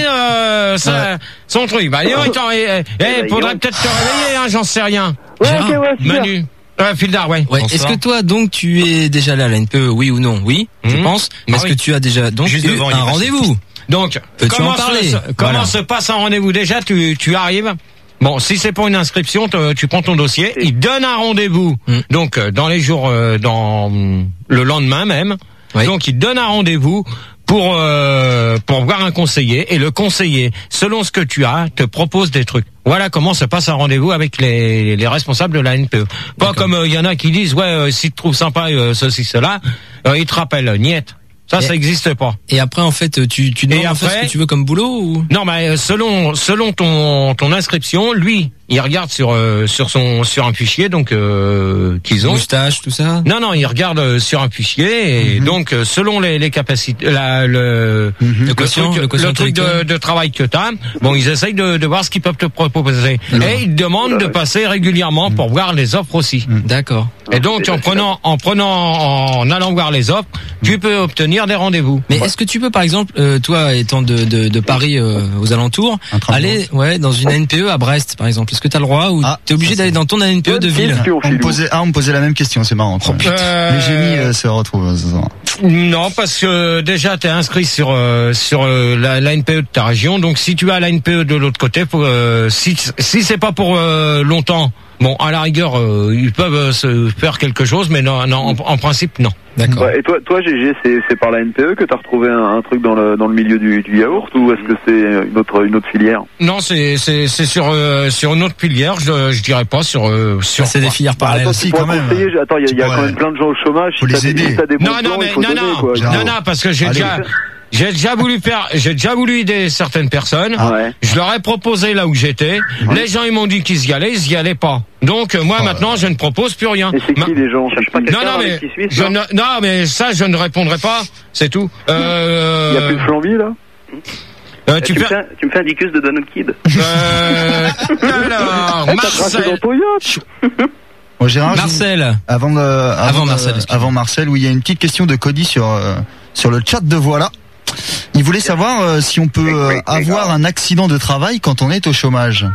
son truc. Bah attends, faudrait peut-être te réveiller, j'en sais rien. Ouais, Gérard, ok, ouais, super. Manu. Fildar, ouais. Est-ce que toi, donc, tu es déjà là à la NPE, oui ou non? Oui, je pense. Mais est-ce que tu as déjà donc eu un rendez-vous? Donc, comment se passe un rendez-vous? Déjà, tu arrives. Bon, si c'est pour une inscription, tu prends ton dossier, il donne un rendez-vous. Donc, dans les jours, dans le lendemain même. Oui. Donc, il donne un rendez-vous pour voir un conseiller, et le conseiller, selon ce que tu as, te propose des trucs. Voilà comment se passe un rendez-vous avec les responsables de la NPE. Pas comme il y en a qui disent si tu trouves sympa ceci cela, ils te rappellent niette. Ça existe pas. Et après, en fait, tu demandes après, ce que tu veux comme boulot ou? Non, mais selon ton inscription, lui, il regarde sur un fichier, donc qu'ils ont. Moustache, tout ça. Non, il regarde sur un fichier et donc selon les capacités, le truc de travail que t'as, bon, ils essayent de voir ce qu'ils peuvent te proposer. Et ils demandent de passer régulièrement pour voir les offres aussi. D'accord. Et donc en allant voir les offres, tu peux obtenir des rendez-vous. Mais est-ce que tu peux, par exemple, toi étant de Paris aux alentours, aller dans une NPE à Brest, par exemple? Est-ce que t'as le droit ou t'es obligé d'aller dans ton NPE de ville? On me posait la même question, c'est marrant. Les génies se retrouvent. Non, parce que déjà t'es inscrit sur la NPE de ta région, donc si tu as la NPE de l'autre côté, si c'est pas pour longtemps. Bon, à la rigueur, ils peuvent se faire quelque chose, mais non, en principe, non. D'accord. Ouais, et toi, GG, c'est par la NPE que t'as retrouvé un truc dans le milieu du yaourt, ou est-ce que c'est une autre filière? Non, c'est sur une autre filière, je dirais pas sur c'est des filières parallèles aussi quand même. Attends, il y a quand même plein de gens au chômage. Faut les aider. Non, parce que j'ai déjà voulu aider certaines personnes. Je leur ai proposé là où j'étais. Les gens ils m'ont dit qu'ils y allaient pas. Donc moi maintenant je ne propose plus rien. Et c'est qui les gens? Non mais ça je ne répondrai pas. C'est tout. Il y a plus de flambi là. Tu me fais un dicus de Donald Kid. Alors Marcel. Bon, Gérard, Marcel. Avant Marcel, oui, il y a une petite question de Cody sur le chat de Voilà. Il voulait savoir si on peut avoir un accident de travail quand on est au chômage.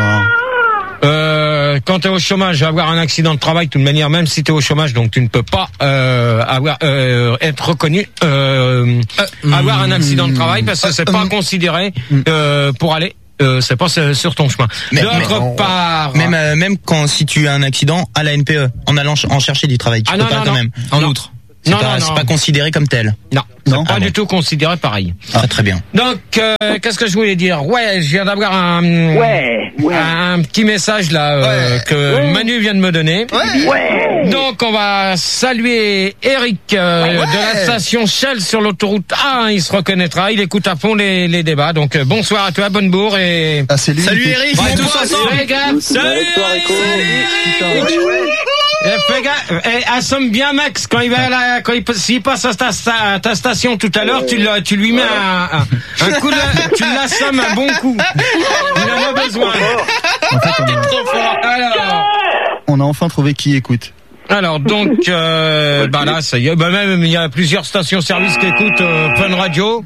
Quand tu es au chômage, avoir un accident de travail, de toute manière, même si tu es au chômage, donc tu ne peux pas être reconnu avoir un accident de travail parce que c'est pas considéré pour aller. C'est pas sur ton chemin. D'autre part, même si tu as un accident à la NPE, en allant en chercher du travail, tu peux pas quand même. En outre. C'est pas considéré comme tel. Non, pas du tout considéré pareil. Très bien. Donc, qu'est-ce que je voulais dire? Ouais, je viens d'avoir un petit message là que Manu vient de me donner. Donc, on va saluer Eric de la station Shell sur l'autoroute A1. Il se reconnaîtra. Il écoute à fond les débats. Donc, bonsoir à toi, bonne bourre et salut Eric. On est tous ensemble. Salut Eric. Fais gaffe, assomme bien Max quand il va s'il passe à ta station tout à l'heure, tu lui mets un coup tu l'assommes un bon coup. Il en a besoin. En fait, on a enfin trouvé qui écoute. Alors donc là ça y est, même il y a plusieurs stations-service qui écoutent Fun Radio,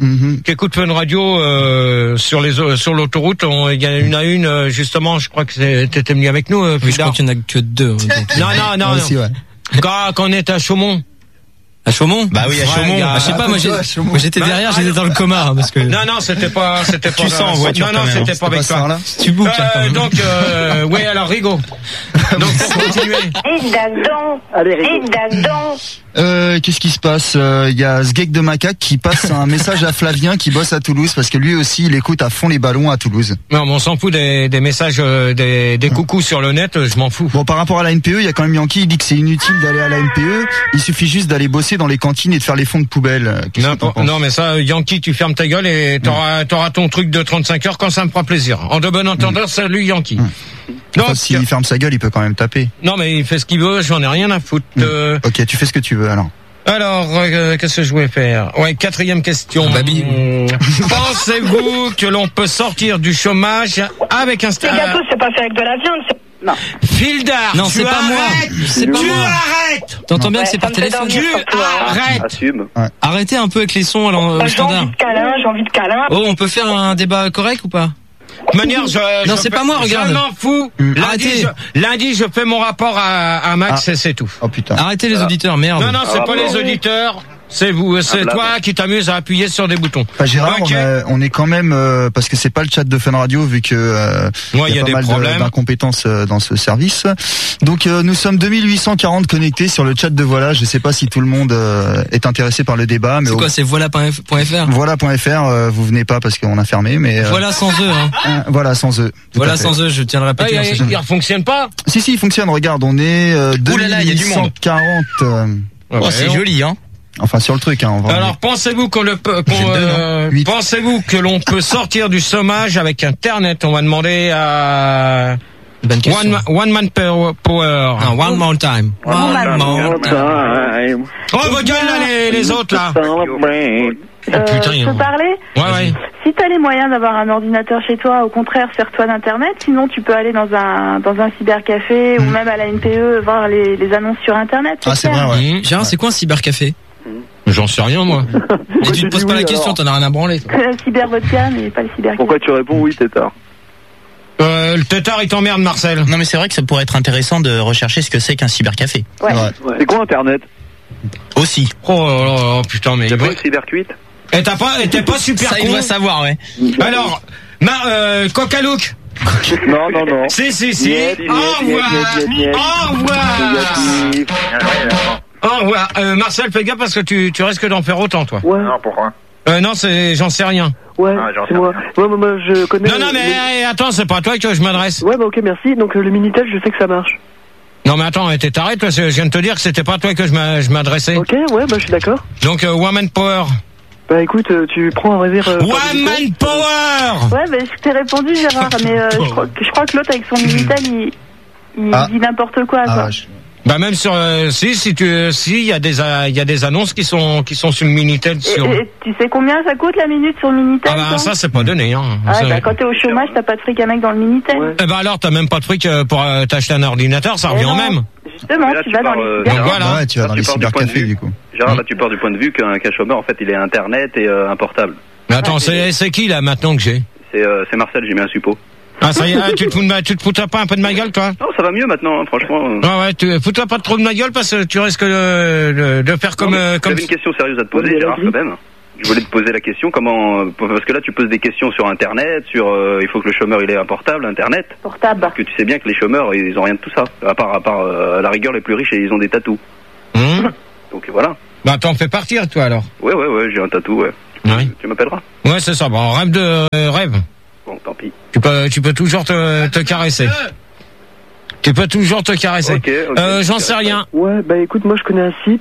sur l'autoroute. Il y en a une justement, je crois que t'étais venu avec nous. Oui, je crois qu'il y en a que 2. Non. Aussi, ouais. Quand on est à Chaumont. À Chaumont? Bah oui, à Chaumont. Je sais pas, moi j'étais derrière, j'étais dans le coma, parce que. Non, c'était pas. Tu sens en voiture. Non, c'était pas avec toi. Tu bouques. Donc, oui, alors Rigo. Donc pour continuer. Allez, Rigo. Qu'est-ce qui se passe? Il y a Sgeg de Macaque qui passe un message à Flavien qui bosse à Toulouse parce que lui aussi il écoute à fond les ballons à Toulouse. Non, mais on s'en fout des messages, des coucous sur le net, je m'en fous. Bon, par rapport à la NPE, il y a quand même Yankee, il dit que c'est inutile d'aller à la NPE, il suffit juste d'aller bosser dans les cantines et de faire les fonds de poubelle. Non, mais ça, Yankee, tu fermes ta gueule et t'auras ton truc de 35 heures quand ça me fera plaisir. En de bon entendeur, salut Yankee. Donc, s'il ferme sa gueule, il peut quand même taper. Non, mais il fait ce qu'il veut, j'en ai rien à foutre. Ok, tu fais ce que tu veux alors. Alors, qu'est-ce que je voulais faire? Ouais, 4e question. Babi. Pensez-vous que l'on peut sortir du chômage avec un Les gâteaux, c'est pas fait avec de la viande. Non. Fildar, non, c'est pas moi. C'est pas moi. Arrêtes. T'entends bien que c'est par téléphone. Tu arrêtes. Assume. Arrêtez un peu avec les sons au standard. J'ai envie de câlin. Oh, on peut faire un débat correct ou pas? De manière, non, c'est pas moi, regarde. Je m'en fous. Lundi, je fais mon rapport à Max et c'est tout. Oh putain. Arrêtez les auditeurs, merde. Non, c'est pas les auditeurs. C'est vous, c'est toi qui t'amuses à appuyer sur des boutons. Enfin, Gérard, on est quand même parce que c'est pas le chat de Fun Radio vu que il y a pas des mal problèmes d'incompétences dans ce service. Donc nous sommes 2840 connectés sur le chat de Voilà. Je sais pas si tout le monde est intéressé par le débat, mais c'est quoi, c'est voilà.fr. Voilà.fr, vous venez pas parce qu'on a fermé, mais voilà sans eux. Hein. Voilà sans eux. Voilà sans eux, je tiens à le répéter. Il fonctionne pas. Si, il fonctionne. Regarde, on est 2840. C'est joli, hein. Enfin sur le truc, hein. Alors pensez-vous pensez-vous que l'on peut sortir du chômage avec Internet? On va demander à One Man Power. One more time. One more time. Oh vos gueules là les autres là. Je peux parler? Ouais. Si t'as les moyens d'avoir un ordinateur chez toi, au contraire, sers-toi d'internet. Sinon, tu peux aller dans un cybercafé ou même à la NPE voir les annonces sur internet. C'est vrai, ouais. Gérard, c'est quoi un cybercafé? J'en sais rien moi. Et tu te poses pas la question, t'en as rien à branler. La cyber-vodka, mais pas le cybercafé. Pourquoi tu réponds oui, tétard? Le tétard il t'emmerde, Marcel. Non mais c'est vrai que ça pourrait être intéressant de rechercher ce que c'est qu'un cybercafé. Ouais. C'est quoi Internet? Aussi. Oh putain, mais... T'as pas une cybercuite? Et t'es pas super ça, con. il doit savoir, ouais. Alors, Coca-Look. Non. Si. Au revoir. Marcel, fais gaffe parce que tu risques d'en faire autant, toi. Ouais. Non, pourquoi? Non, j'en sais rien. Ouais, c'est moi. Ouais, moi, je connais... Non, mais attends, c'est pas à toi que je m'adresse. Ouais, ok, merci. Donc, le Minitel, je sais que ça marche. Non, mais attends, t'es taré, toi, je viens de te dire que c'était pas à toi que je m'adressais. Ok, ouais, je suis d'accord. Donc, Woman Power. Bah, écoute, tu prends un réserve... Woman Power! Ouais, je t'ai répondu, Gérard, mais je crois que l'autre, avec son Minitel, il dit n'importe quoi, quoi. Bah même sur il y a des annonces qui sont sur le Minitel. Et tu sais combien ça coûte la minute sur le Minitel? Ça c'est pas donné, hein. Quand t'es au chômage, t'as pas de fric à mettre dans le Minitel. Ouais. Alors t'as même pas de fric pour t'acheter un ordinateur, ça revient au même. Justement, tu vas dans les cybercafés. Voilà. Ouais, tu vas dans les cybercafés du coup. Gérard, là tu pars du point de vue qu'un chômeur en fait il est internet et un portable. Mais attends, c'est qui là maintenant que j'ai? C'est Marcel, j'ai mis un suppôt. Ah ça y est, tu te foutras pas un peu de ma gueule, toi? Non, ça va mieux maintenant, hein, franchement. Ouais, tu foutras pas trop de ma gueule parce que tu risques de faire comme... J'avais une question sérieuse à te poser, Gérard, quand même. Je voulais te poser la question, parce que là tu poses des questions sur Internet, il faut que le chômeur il ait un portable, Internet. Portable. Parce que tu sais bien que les chômeurs, ils ont rien de tout ça. À part à la rigueur, les plus riches, ils ont des tatous. Donc voilà. Bah t'en fais partir, toi, alors? Ouais, j'ai un tatou, ouais. Tu m'appelleras? Ouais, c'est ça, bon, rêve. Bon, tant pis. Tu peux toujours te caresser. Tu peux toujours te caresser. Okay, j'en sais rien. Ouais, bah écoute, moi je connais un site,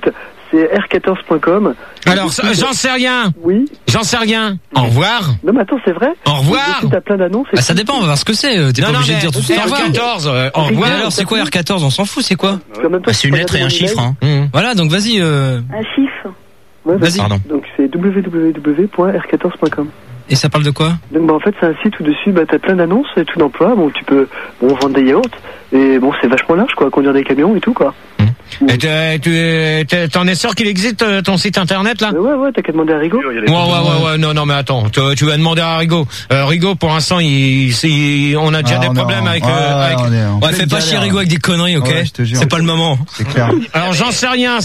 c'est r14.com. Alors, j'en sais rien. Oui. J'en sais rien. Au revoir. Non, mais attends, c'est vrai. Au revoir. T'as plein d'annonces. Ça dépend, on va voir ce que c'est. T'es pas obligé de dire tout ça. R14, au revoir. Alors, c'est quoi R14? On s'en fout, c'est quoi? C'est une lettre et un chiffre. Voilà, donc vas-y. Un chiffre. Ouais, vas-y. Pardon. Donc c'est www.r14.com. Et ça parle de quoi? Donc en fait c'est un site où dessus t'as plein d'annonces et tout d'emploi. Bon tu peux vendre des yaourts et bon c'est vachement large quoi, conduire des camions et tout quoi. Et t'en es sûr qu'il existe ton site internet là? Ouais, t'as qu'à demander à Rigo. Ouais, non mais attends, tu vas demander à Rigo. Rigo pour l'instant on a déjà des problèmes avec. Ouais, fais pas chier Rigo avec des conneries, ok? C'est pas le moment. C'est clair. Alors j'en sais rien,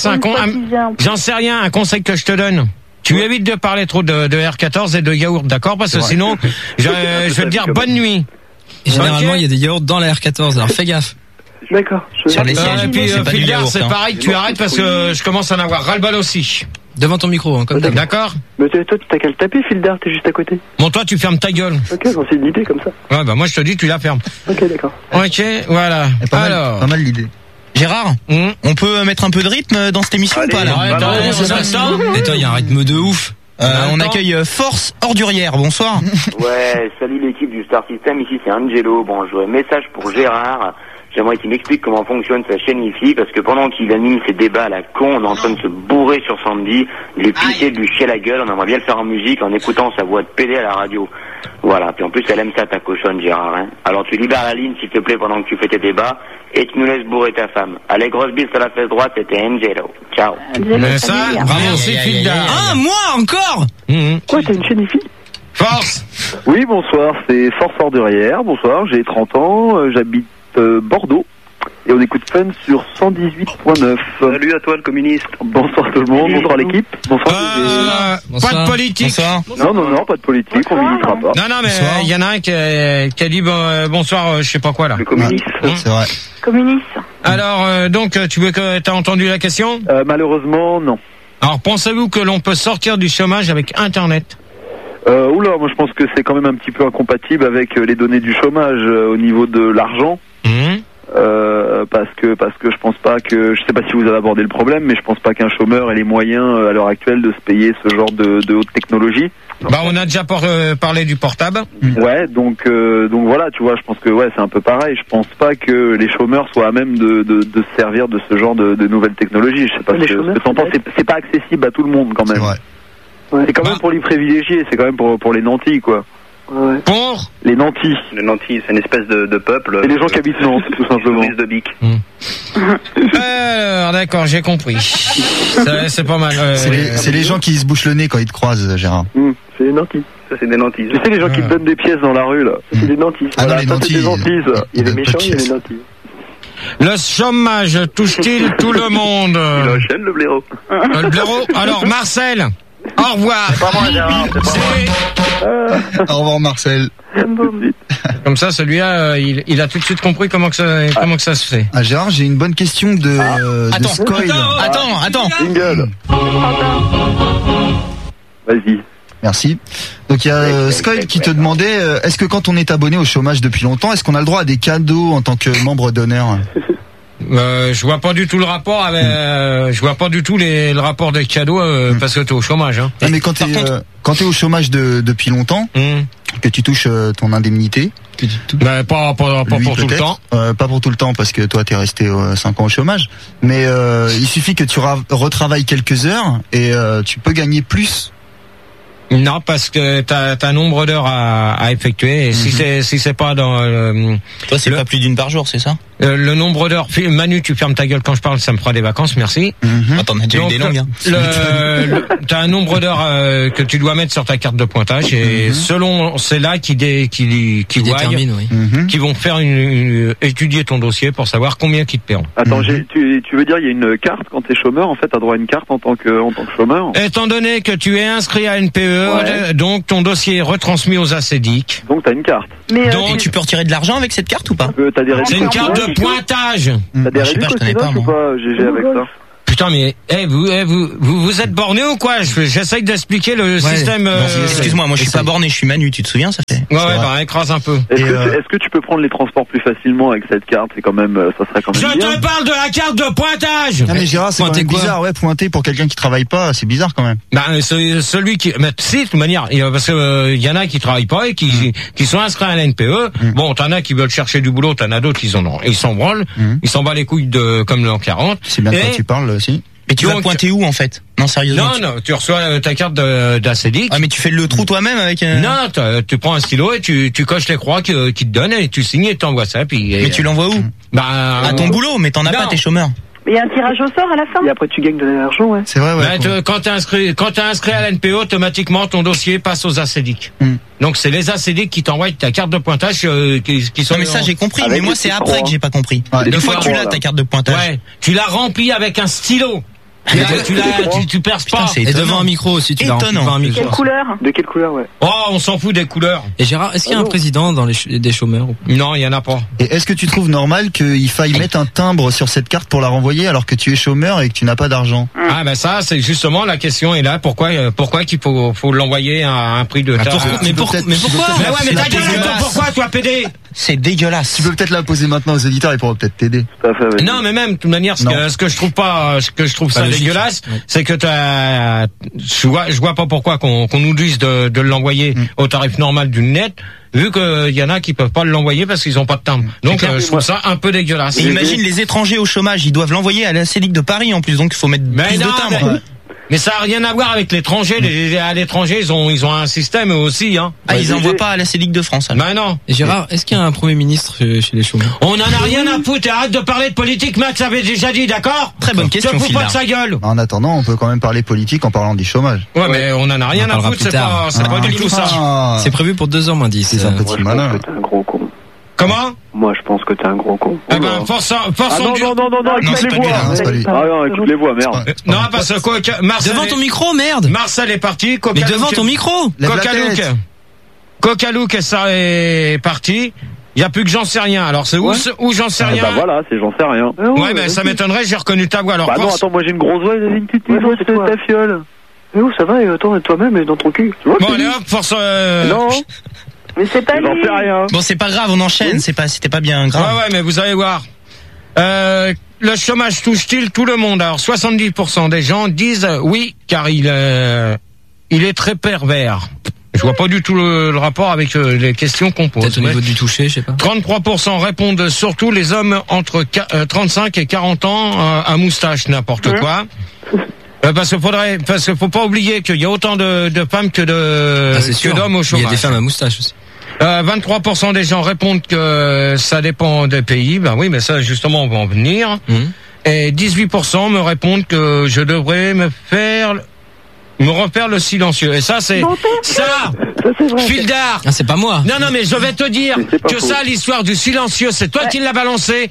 un conseil que je te donne. Tu évites de parler trop de R14 et de yaourt, d'accord? Parce que sinon, je vais te dire bonne nuit. Et généralement, il y a des yaourts dans la R14, alors fais gaffe. D'accord. Sur les sièges. Et puis, Fildar, c'est pareil, tu arrêtes parce que je commence à en avoir ras-le-bol aussi. Devant ton micro, comme d'hab. D'accord? Mais toi, t'as qu'à le taper, Fildar, t'es juste à côté. Bon, toi, tu fermes ta gueule. Ok, bon, c'est une idée comme ça. Ouais, bah, moi, je te dis, tu la fermes. Ok, d'accord. Ok, voilà. Alors. Pas mal l'idée. Gérard, on peut mettre un peu de rythme dans cette émission ou pas là? Attends, il y a un rythme de ouf. On accueille Force Ordurière, bonsoir. Ouais, salut l'équipe du Star System, ici c'est Angelo. Bon, j'aurais un message pour Gérard. J'aimerais qu'il m'explique comment fonctionne sa chaîne Wi-Fi, parce que pendant qu'il anime ses débats à la con, on est en train de se bourrer sur Sandy, de lui pisser, de lui chier la gueule, on aimerait bien le faire en musique, en écoutant sa voix de PD à la radio. Voilà, puis en plus elle aime ça ta cochonne Gérard, hein. Alors tu libères la ligne s'il te plaît pendant que tu fais tes débats, et tu nous laisses bourrer ta femme. Allez, grosse bise à la fesse droite, c'était Angelo. Ciao. Mais ça, vraiment c'est Fildar. Ah, moi encore? Quoi, t'as une chaîne Wi-Fi? Force. Oui, bonsoir, c'est Force Ordurière, bonsoir, j'ai 30 ans, j'habite Bordeaux. Et on écoute Fun sur 118.9. Salut à toi le communiste. Bonsoir tout le monde, bonsoir l'équipe. Bonsoir. Pas de politique. Non, pas de politique, on militera pas. Non, mais il y en a un qui a dit bonsoir, je sais pas quoi là. Le communiste. C'est vrai. Communiste. Alors, donc, t'as entendu la question? Malheureusement, non. Alors, pensez-vous que l'on peut sortir du chômage avec Internet? Oula, moi je pense que c'est quand même un petit peu incompatible avec les données du chômage au niveau de l'argent. Parce que je pense pas que, je sais pas si vous avez abordé le problème, mais je pense pas qu'un chômeur ait les moyens à l'heure actuelle de se payer ce genre de haute technologie. Bah on a déjà parlé du portable. Ouais, donc voilà, tu vois, je pense que ouais c'est un peu pareil. Je pense pas que les chômeurs soient à même de se servir de ce genre de nouvelles technologies. Je sais pas ce que t'en penses. C'est pas accessible à tout le monde quand même. C'est quand même pour les privilégiés, c'est quand même pour les nantis quoi. Ouais. Pour les nantis. Les nantis, c'est une espèce de peuple. Et les gens qui habitent Nantes, tout simplement. De bic. Alors, d'accord, j'ai compris. C'est pas mal. C'est les gens qui se bouchent le nez quand ils te croisent, Gérard. C'est les nantis. Ça, c'est des nantis. Tu sais, les gens qui te donnent des pièces dans la rue, là. Ça, c'est des nantis. Ah non, les nantis. Il y a les méchants, il y a les nantis. Le chômage touche-t-il tout le monde? Il enchaîne le blaireau. Le blaireau. Alors, Marcel. Au revoir. C'est pas moi, Gérard. Au revoir, Marcel. Comme ça, celui-là, il a tout de suite compris comment que ça se fait. Ah, Gérard, j'ai une bonne question de Scoil. Attends. Jingle. Vas-y. Merci. Donc il y a Scoil qui te demandait, est-ce que quand on est abonné au chômage depuis longtemps, est-ce qu'on a le droit à des cadeaux en tant que membre d'honneur? Je vois pas du tout le rapport avec, je vois pas du tout le rapport des cadeaux parce que t'es au chômage. Hein. Non, mais quand t'es au chômage depuis longtemps, que tu touches ton indemnité, pas pour tout le temps. Pas pour tout le temps parce que toi t'es resté 5 ans au chômage. Mais il suffit que tu retravailles quelques heures et tu peux gagner plus. Non, parce que t'as un nombre d'heures à effectuer et si c'est pas dans toi c'est pas plus d'une par jour, c'est ça? Le nombre d'heures. Manu, tu fermes ta gueule quand je parle, ça me fera des vacances, merci. Attends, on a déjà eu des longues. Hein. T'as un nombre d'heures que tu dois mettre sur ta carte de pointage et selon c'est là qui détermine, qui vont faire étudier ton dossier pour savoir combien qu'ils te paieront. Attends, tu veux dire il y a une carte quand t'es chômeur, en fait t'as droit à une carte en tant que chômeur? Étant donné que tu es inscrit à NPE, donc ton dossier est retransmis aux ACDIC. Donc t'as une carte. Mais donc tu peux retirer de l'argent avec cette carte ou pas? C'est une carte de pointage. T'as des réductions ou pas, GG, avec ça? Putain, mais vous êtes borné ou quoi? J'essaye d'expliquer le système. Excuse-moi, moi je suis pas borné, je suis Manu, tu te souviens, ça fait. Ouais, bah écrase un peu. Est-ce que tu peux prendre les transports plus facilement avec cette carte? C'est quand même, ça serait quand même. Je te parle de la carte de pointage. Non mais Gérard, c'est quand même bizarre, pointer pour quelqu'un qui travaille pas, c'est bizarre quand même. Bah celui qui, mais si, de toute manière, parce que y en a qui travaillent pas et qui sont inscrits à la NPE. Bon, t'en as qui veulent chercher du boulot, t'en as d'autres qui ils s'en branlent, ils s'en battent les couilles comme l'an 40. C'est bien de quoi tu parles aussi. Mais tu vas pointer où en fait? Non, sérieusement. Non, tu reçois ta carte d'ACEDIC. Ah, mais tu fais le trou toi-même avec Non, tu prends un stylo et tu coches les croix qu'ils te donnent et tu signes et t'envoies ça. Mais tu l'envoies où? À ton boulot, mais t'en as pas, t'es chômeur. Mais il y a un tirage au sort à la fin. Et après tu gagnes de l'argent, ouais. C'est vrai, ouais. Quand t'es inscrit à l'NPE, automatiquement ton dossier passe aux ACEDIC. Donc c'est les ACEDIC qui t'envoient ta carte de pointage qui sont. Non mais ça j'ai compris, mais moi c'est après que j'ai pas compris. Une fois que tu l'as ta carte de pointage. Ouais, tu l'as remplie avec un stylo. Tu perces pas. Et devant un micro aussi, tu l'as rempli devant un micro. Quelle couleur? De quelle couleur, ouais. Oh, on s'en fout des couleurs. Et Gérard, est-ce qu'il y a un président dans des chômeurs? Non, il y en a pas. Et est-ce que tu trouves normal qu'il faille mettre un timbre sur cette carte pour la renvoyer alors que tu es chômeur et que tu n'as pas d'argent? Ah ben ça, c'est justement la question est là. Pourquoi qu'il faut l'envoyer à un prix de Mais pourquoi? Mais ouais, mais ta gueule, pourquoi toi PD? C'est dégueulasse. Tu peux peut-être la poser maintenant aux éditeurs, ils pourront peut-être t'aider. Non, mais même de toute manière, ce que je trouve ça dégueulasse, c'est que je vois pas pourquoi qu'on nous dise de l'envoyer au tarif normal d'une net, vu qu'il y en a qui peuvent pas l'envoyer parce qu'ils ont pas de timbre. Donc je trouve ça un peu dégueulasse. Et imagine les étrangers au chômage, ils doivent l'envoyer à la CEDIC de Paris en plus, donc il faut mettre plus de timbres. Mais ça a rien à voir avec l'étranger. À l'étranger, ils ont un système eux aussi, hein. Ah, ils envoient pas à la CEDIC de France. Bah non. Et Gérard, est-ce qu'il y a un Premier ministre chez les chômeurs? On en a rien à foutre. Arrête de parler de politique, Max avait déjà dit, d'accord? Très bonne question. Tu te fous pas de sa gueule. En attendant, on peut quand même parler politique en parlant du chômage. Ouais, mais on en a rien à foutre. C'est pas du tout ça. C'est prévu pour 2h moins 10. C'est un petit malin. T'es un gros con. Comment? Moi, je pense que t'es un gros con. Eh ben, force non, écoute les voix. Ah non, écoute les voix, merde. Non, parce que Marcel. Devant ton micro, merde. Marcel est parti. Mais devant ton micro. Coca-Luc, ça est parti. Il y a plus que j'en sais rien. Alors c'est où j'en sais rien. Bah voilà, c'est j'en sais rien. Ouais, mais ça m'étonnerait, j'ai reconnu ta voix. Alors bah non, attends, moi j'ai une grosse voix, j'ai une petite voix, c'est ta fiole. Mais où ça va? Et attends, toi-même et dans ton cul. Bon, allez hop, force. Non. Mais c'est pas lui. J'en sais rien. Bon, c'est pas grave, on enchaîne. C'était pas bien grave. Ouais, mais vous allez voir. Le chômage touche-t-il tout le monde? Alors 70% des gens disent oui, car il est très pervers. Je vois pas du tout le rapport avec les questions qu'on pose. Peut-être au niveau du toucher, je sais pas. 33% répondent surtout les hommes entre 35 et 40 ans à moustache, n'importe quoi. Parce qu'il faut pas oublier qu'il y a autant de femmes que d'hommes au chômage. Il y a des femmes à moustache aussi. 23% des gens répondent que ça dépend des pays. Ben oui, mais ça justement on va en venir. Et 18% me répondent que je devrais me refaire le silencieux. Et ça, c'est Fildar. Ah, c'est pas moi. Non, mais je vais te dire que ça, l'histoire du silencieux, c'est toi qui l'as balancé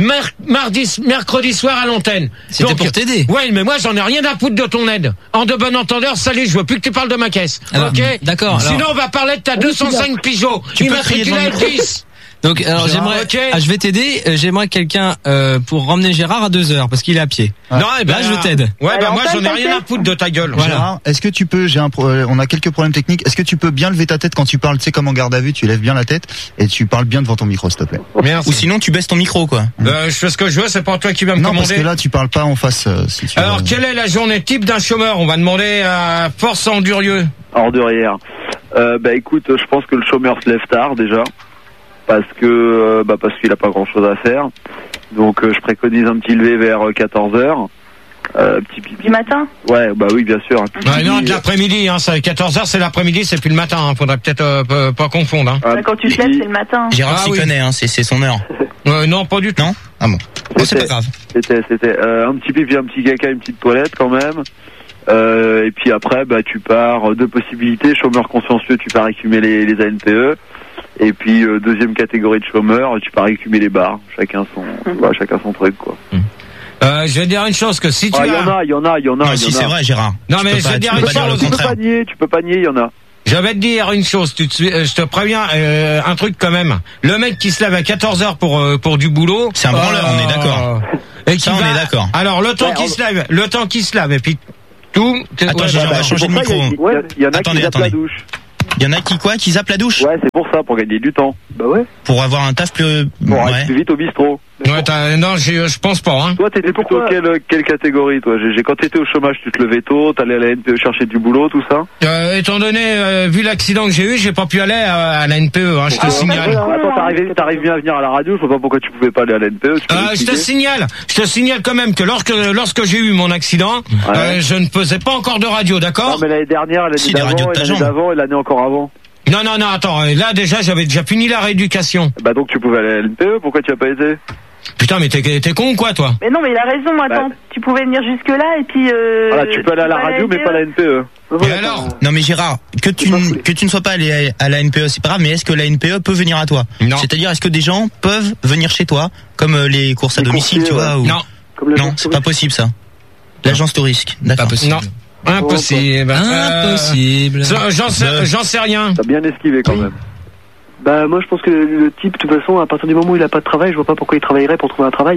mercredi soir à l'antenne. C'était pour t'aider. Ouais, mais moi, j'en ai rien à foutre de ton aide. En de bon entendeur, salut, je veux plus que tu parles de ma caisse. Alors, ok? D'accord. Sinon, on va parler de ta 205 pigeons. Tu peux crier devant le micro. Donc, alors je vais t'aider. J'aimerais quelqu'un pour ramener Gérard à 2h parce qu'il est à pied. Non, et ben là je t'aide. Ouais, bah moi j'en ai rien à foutre de ta gueule. Voilà. Gérard, est-ce que tu peux on a quelques problèmes techniques. Est-ce que tu peux bien lever ta tête quand tu parles? Tu sais, comme en garde à vue, tu lèves bien la tête et tu parles bien devant ton micro, s'il te plaît. Merci. Ou sinon tu baisses ton micro, quoi. Je fais ce que je veux. C'est pas toi qui vas me commander. Non, parce que là tu parles pas en face. Si tu Alors quelle est la journée type d'un chômeur? On va demander à Force Endurieux. Ordurière. Bah écoute, je pense que le chômeur se lève tard déjà. Parce qu'il a pas grand chose à faire. Donc je préconise un petit lever vers 14h. Petit pipi. Du matin? Ouais, bah oui, bien sûr. Non, de l'après-midi, hein, 14h c'est l'après-midi, c'est plus le matin, hein. Faudrait peut-être pas confondre, hein. Quand tu te lèves, c'est le matin. Gérard s'y connaît, hein, c'est son heure. Non, pas du tout. Non? Ah bon. C'est pas grave. C'était un petit pipi, un petit caca, une petite toilette quand même. Et puis après, bah tu pars deux possibilités. Chômeur consciencieux, tu pars écumer les ANPE. Et puis deuxième catégorie de chômeurs, tu pars écumer les bars. Chacun son truc, quoi. Je vais te dire une chose, que si tu il y en a. Non, si c'est vrai, Gérard. Non, mais je vais te dire une chose. Tu peux pas nier, il y en a. Je vais te dire une chose, je te préviens, un truc quand même. Le mec qui se lève à 14h pour du boulot. C'est un branleur, on est d'accord. Et ça, on est d'accord. Alors, le temps qu'il se lave, et puis tout. Attends, j'ai changé de micro. Il y en a qui zappent la douche. Il y en a qui zappent la douche? Ouais, c'est pour ça, pour gagner du temps. Bah ouais. Pour avoir un taf plus... Pour aller plus vite au bistrot. Ouais, non, je pense pas, hein. Toi, t'étais plutôt quelle catégorie, toi? Quand t'étais au chômage, tu te levais tôt, t'allais à la NPE chercher du boulot, tout ça? Étant donné, vu l'accident que j'ai eu, j'ai pas pu aller à la NPE, hein, je te signale. Attends, t'arrives bien à venir à la radio, je vois pas pourquoi tu pouvais pas aller à la NPE. Je te signale quand même que lorsque j'ai eu mon accident, je ne faisais pas encore de radio, d'accord? Non, mais l'année dernière, l'année d'avant et l'année encore avant. Non, attends, là déjà, j'avais déjà fini la rééducation. Bah donc tu pouvais aller à la NPE, pourquoi tu as pas été? Putain, mais t'es con ou quoi, toi? Mais non, mais il a raison, attends. Tu pouvais venir jusque-là et puis... Voilà, tu peux aller à la radio, mais pas à la NPE. Et alors? Non, mais Gérard, que tu ne sois pas allé à la NPE, c'est pas grave, mais est-ce que la NPE peut venir à toi? Non. C'est-à-dire, est-ce que des gens peuvent venir chez toi, comme les courses à domicile, tu vois? Non. Non, c'est pas possible, ça. L'agence Touristique, d'accord. Pas possible. Non. Impossible. Impossible. J'en sais rien. T'as bien esquivé quand même. Bah moi je pense que le type, de toute façon, à partir du moment où il a pas de travail, je vois pas pourquoi il travaillerait pour trouver un travail.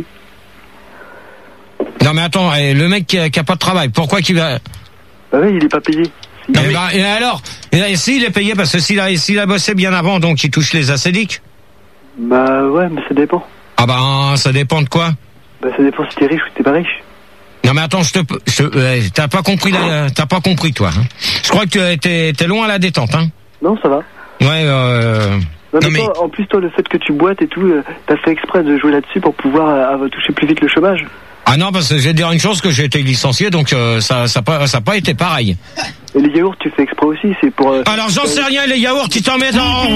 Non mais attends, le mec qui a pas de travail, pourquoi qu'il va... Bah oui, il est pas payé. Et alors, s'il est payé, parce que s'il a bossé bien avant, donc il touche les acédiques. Bah ouais, mais ça dépend. Ah bah ça dépend de quoi? Bah ça dépend si t'es riche ou si t'es pas riche. Non mais attends, t'as pas compris toi. Hein. Je crois que t'es loin à la détente, hein. Non, ça va. Ouais. Non, mais toi, en plus toi, le fait que tu boites et tout, t'as fait exprès de jouer là-dessus pour pouvoir toucher plus vite le chômage. Ah non, parce que je vais te dire une chose, que j'ai été licencié, donc ça a pas été pareil. Et les yaourts, tu fais exprès aussi, c'est pour... Alors j'en sais rien, les yaourts, tu t'en mets dans...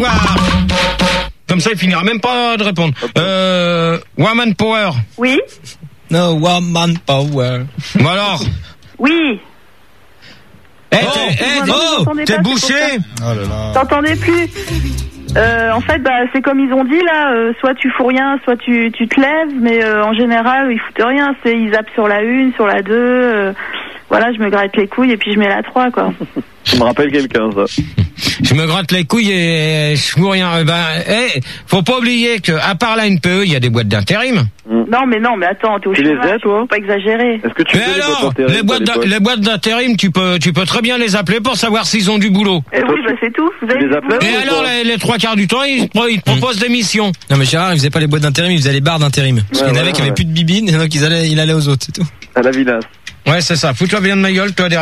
Comme ça, il finira même pas de répondre. Woman Power. Oui. No woman power. Bon alors. Oui. T'es bouché. Oh là là. T'entendais plus. En fait, c'est comme ils ont dit là, soit tu fous rien, soit tu te lèves, mais en général, ils foutent rien. Ils zappent sur la 1, sur la 2. Voilà, je me gratte les couilles et puis je mets la 3, quoi. Ça me rappelle quelqu'un, ça. Je me gratte les couilles et je fous rien. Faut pas oublier que à part la NPE, il y a des boîtes d'intérim. Non, mais attends, t'es au chômage, les aides, toi? Faut pas exagérer. Est-ce que tu les boîtes d'intérim, tu peux très bien les appeler pour savoir s'ils ont du boulot. Oui, c'est tout. Vous avez les appelés? Et alors, les 3/4 du temps, ils te proposent des missions. Non, mais Gérard, il faisait pas les boîtes d'intérim, il faisait les bars d'intérim. Parce qu'il y en avait qui avaient plus de bibine, et donc il allait aux autres, c'est tout. À la vinasse. Ouais, c'est ça. Fous-toi bien de ma gueule, toi,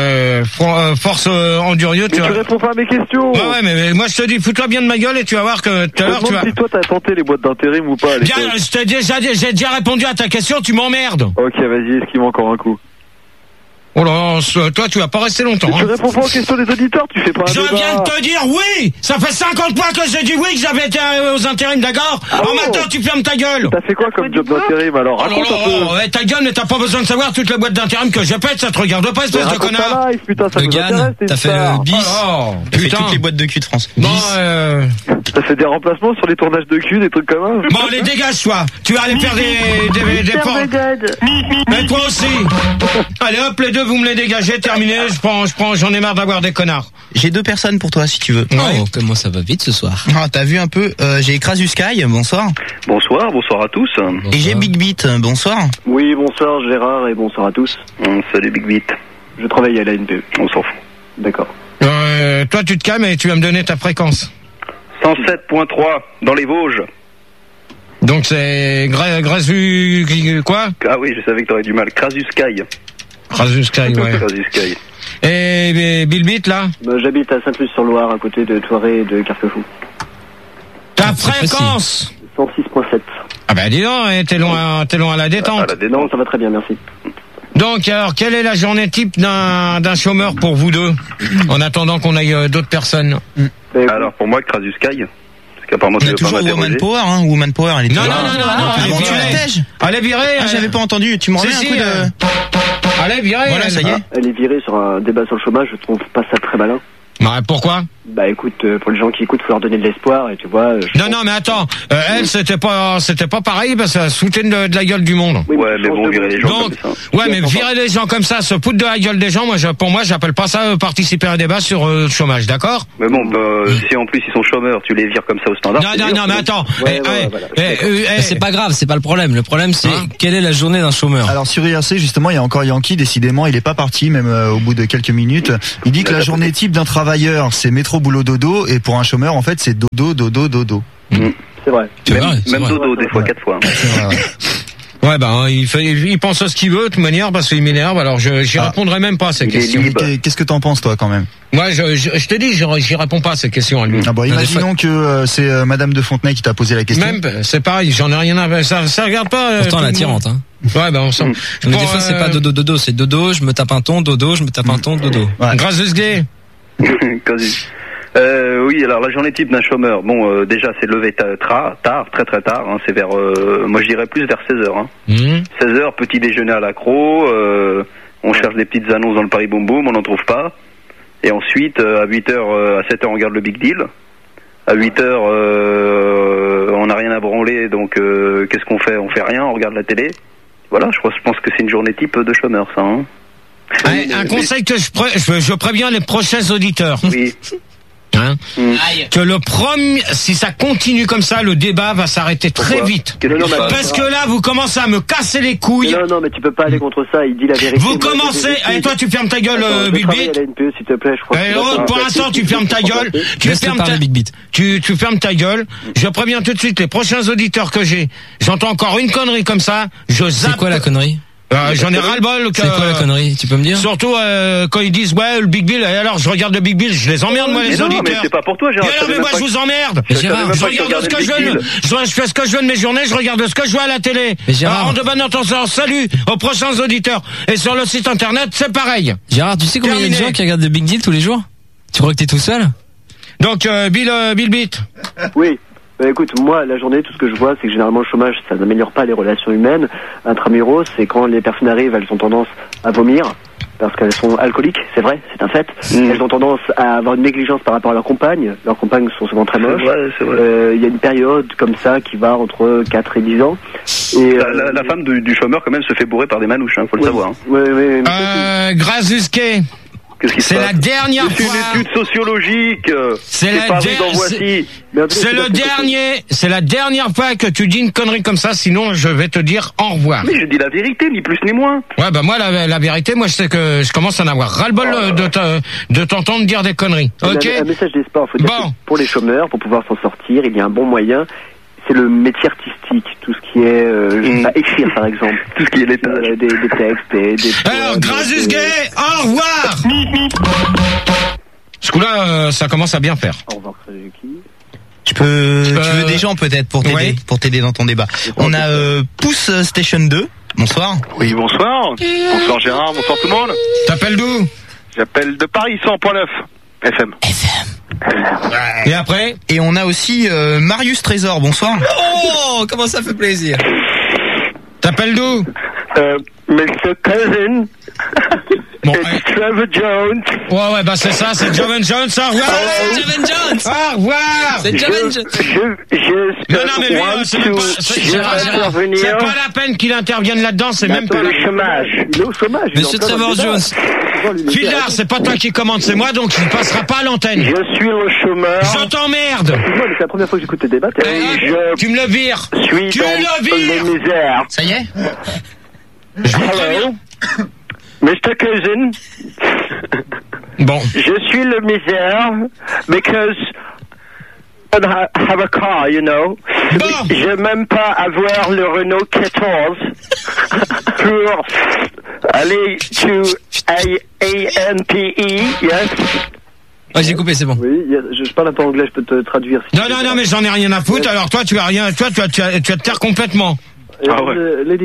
force endurieux. Tu réponds pas à mes questions. Ouais, mais moi, je te dis, fous-toi bien de ma gueule et tu vas voir que tout à l'heure, tu vas... si toi, t'as tenté les boîtes d'intérim ou pas. Bien, j'ai déjà répondu à ta question, tu m'emmerdes. Ok, vas-y, esquive encore un coup. Oh là, toi, tu vas pas rester longtemps. Tu réponds pas aux questions des auditeurs, tu fais pas un débat. Je viens de te dire oui. Ça fait 50 fois que j'ai dit oui, que j'avais été aux intérims, d'accord? Maintenant, tu fermes ta gueule. T'as fait quoi comme job d'intérim, alors? Raconte un peu. Ouais, ta gueule, mais t'as pas besoin de savoir toutes les boîtes d'intérim que je pète, ça te regarde pas, espèce de connard. Putain, ça le GAN, t'as fait le bis. T'as fait toutes les boîtes de cul de France. Bon, t'as fait des remplacements sur les tournages de cul, des trucs comme ça. Bon, allez, dégage-toi. Tu vas aller faire des portes. Mais toi aussi. Allez, hop, les deux, vous me les dégagez. Terminé, j'en ai marre d'avoir des connards. J'ai 2 personnes pour toi si tu veux. Oh, comment ça va vite ce soir. Ah, t'as vu un peu, j'ai Crasus Sky, bonsoir. Bonsoir à tous. Bonsoir. Et j'ai Big Beat, bonsoir. Oui, bonsoir Gérard et bonsoir à tous. Salut Big Beat. Je travaille à la NPE. On s'en fout. D'accord. Toi tu te calmes et tu vas me donner ta fréquence. 107.3 dans les Vosges. Donc c'est Grasu quoi? Ah oui, je savais que t'aurais du mal. Crasus Sky. Crasus Sky, ouais. Crasus Sky. Et Bill Beat là? J'habite à Sainte-Luce-sur-Loire, à côté de Thoiré et de Carquefou. Ta fréquence? 106.7. Ah bah dis donc, t'es loin à la détente. Non, ça va très bien, merci. Donc alors, quelle est la journée type d'un chômeur pour vous deux, en attendant qu'on aille d'autres personnes? Alors pour moi, Crasus Sky. On a toujours Woman Power, hein. Woman Power, elle est non, tu la tèges. Elle est virée. Ah, j'avais pas entendu. Tu m'en remets un coup de... Elle est virée. Voilà, ça y est. Elle est virée sur un débat sur le chômage. Je trouve pas ça très malin. Bah, pourquoi? bah écoute, pour les gens qui écoutent, faut leur donner de l'espoir et tu vois. Non, mais attends, elle c'était pas pareil parce qu'elle se foutait de la gueule du monde. Oui, mais bon, virer les gens comme ça. Ouais, mais virer les gens comme ça, se foutre de la gueule des gens, pour moi, j'appelle pas ça participer à un débat sur le chômage, d'accord? Mais bon, si en plus ils sont chômeurs, tu les vires comme ça au standard. Non, mais attends. C'est pas grave, c'est pas le problème. Le problème, c'est quelle est la journée d'un chômeur? Alors sur IRC, justement, il y a encore Yankee, décidément, il est pas parti, même au bout de quelques minutes. Il dit que la journée type d'un travailleur, c'est métro, boulot, dodo, et pour un chômeur, en fait, c'est dodo, dodo, dodo. C'est vrai. Même dodo, des fois 4 fois. C'est vrai, Ouais, il pense à ce qu'il veut, de toute manière, parce qu'il m'énerve, alors j'y répondrai même pas à ces questions. Qu'est-ce que t'en penses, toi, quand même? Moi, je t'ai dit, j'y réponds pas à ces questions à lui. Ah bon, imaginons que c'est Madame de Fontenay qui t'a posé la question. Même, c'est pareil, j'en ai rien à... Ça regarde pas... Pourtant, elle est attirante, hein. Ouais, on sent. Mais des fois, c'est pas dodo, dodo, c'est dodo, je me tape un ton, dodo, je me tape un ton, dodo. Ouais. Grâce gay. Oui, alors la journée type d'un chômeur, bon, déjà c'est levé tard, très très tard, hein, c'est vers, moi je dirais plus vers 16h. Hein. 16h, petit déjeuner à l'accro, on cherche des petites annonces dans le Paris Boom Boom, on n'en trouve pas. Et ensuite, à 8h, à 7h, on regarde le Big Deal. À 8h, on n'a rien à branler, donc qu'est-ce qu'on fait? On fait rien, on regarde la télé. Voilà, je pense que c'est une journée type de chômeur, ça. Hein. Un conseil que je préviens les prochains auditeurs. Oui. Hein, que le premier, si ça continue comme ça, le débat va s'arrêter très vite. Parce que là, vous commencez à me casser les couilles. Non, mais tu peux pas aller contre ça. Il dit la vérité. Vous commencez. Allez, toi, tu fermes ta gueule, Big Beat. S'il te plaît, je crois. Pour l'instant, tu fermes ta gueule. Tu fermes ta gueule. Je préviens tout de suite les prochains auditeurs que j'ai. J'entends encore une connerie comme ça. Je zappe. C'est quoi la connerie? J'en ai ras-le-bol. C'est quoi la connerie? Tu peux me dire? Surtout quand ils disent ouais le Big Bill. Et alors je regarde le Big Bill, je les emmerde moi les auditeurs. Mais c'est pas pour toi, Gérard. Mais moi je vous emmerde. Gérard, je regarde ce que je veux. Je fais ce que je veux de mes journées. Je regarde ce que je vois à la télé. Alors de bonne attention. Salut aux prochains auditeurs. Et sur le site internet c'est pareil. Gérard, tu sais combien il y a de gens qui regardent le Big Deal tous les jours? Tu crois que t'es tout seul? Donc Bill Beat. Oui. Écoute, moi, la journée, tout ce que je vois, c'est que généralement le chômage, ça n'améliore pas les relations humaines. Intramuros, c'est quand les personnes arrivent, elles ont tendance à vomir, parce qu'elles sont alcooliques, c'est vrai, c'est un fait. Elles ont tendance à avoir une négligence par rapport à leurs compagnes. Leurs compagnes sont souvent très moches. C'est vrai. Il y a une période comme ça qui va entre 4 et 10 ans. Et la femme du chômeur, quand même, se fait bourrer par des manouches, hein, faut le savoir. Hein. Grazuske. C'est la dernière fois. C'est une étude sociologique. C'est la dernière fois que tu dis une connerie comme ça, sinon je vais te dire au revoir. Mais je dis la vérité, ni plus ni moins. Ouais, moi la vérité, moi je sais que je commence à en avoir ras-le-bol de t'entendre dire des conneries. Ok. Un message d'espoir, faut dire que pour les chômeurs, pour pouvoir s'en sortir, il y a un bon moyen. C'est le métier artistique, tout ce qui est écrire par exemple, tout ce qui est des textes, des alors Grazus Gay, au revoir. Ce coup-là, ça commence à bien faire. Au revoir Suzuki. Tu veux des gens peut-être pour t'aider dans ton débat. On a Pouce Station 2. Bonsoir. Oui, bonsoir. Bonsoir Gérard, bonsoir tout le monde. T'appelles d'où? J'appelle de Paris 100.9 FM. Et après? Et on a aussi Marius Trésor, bonsoir. Oh, comment ça fait plaisir. T'appelles d'où? Mr. Cousin. Bon, it's Trevor Jones. Ouais, c'est ça, c'est Joven Jones. Au revoir. Joven Jones. Au revoir. C'est Joven Jones. Non, mais c'est pas la peine qu'il intervienne là-dedans, c'est même pas le chômage. Il est au chômage. Monsieur Trevor Jones. Philard, c'est pas toi qui commande, c'est moi, donc il passera pas à l'antenne. Je suis au chômeur. Je t'emmerde. C'est la première fois que j'écoute tes débats. Tu me le vires. Tu me le vires. Misères. Ça y est. Hello. Mr. Cousin. Bon. Je suis le misère because I don't have a car, you know. Bon. Je n'ai même pas avoir le Renault 14 pour aller to ANPE, yes. Ouais, j'ai coupé, c'est bon. Oui, je parle un peu anglais, je peux te traduire. Si non, mais j'en ai rien à foutre. Alors toi, tu vas te taire complètement. Ah ouais.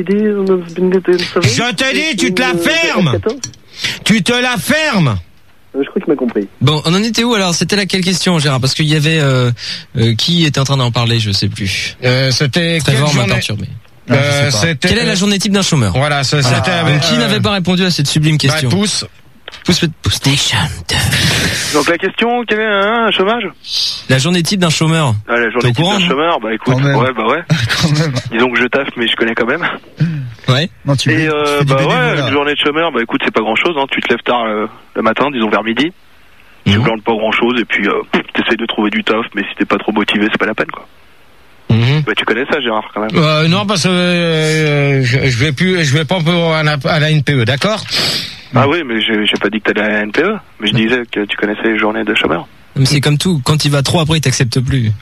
Je te dis, tu te la fermes. Tu te la fermes. Je crois qu'il m'a compris. Bon, on en était où alors? C'était laquelle question, Gérard? Parce qu'il y avait qui était en train d'en parler, je sais plus. C'était Trevor m'a perturbé. Quelle est la journée type d'un chômeur? Voilà, c'était qui n'avait pas répondu à cette sublime question? Pouce. PlayStation 2. Donc la question, quel est un chômage? La journée type d'un chômeur. Ah, la journée type d'un chômeur, bah écoute, ouais. Disons que je taffe, mais je connais quand même. Ouais. Non, tu fais une journée de chômeur, bah écoute, c'est pas grand chose, hein. Tu te lèves tard le matin, disons vers midi. Tu glandes pas grand chose, et puis t'essayes de trouver du taf, mais si t'es pas trop motivé, c'est pas la peine, quoi. Bah, tu connais ça, Gérard, quand même. Non, parce que je vais pas à la NPE, d'accord? Ah oui, mais j'ai pas dit que t'allais à la NPE, mais je disais que tu connaissais les journées de chômeur. Mais c'est comme tout, quand il va trop après, il t'accepte plus.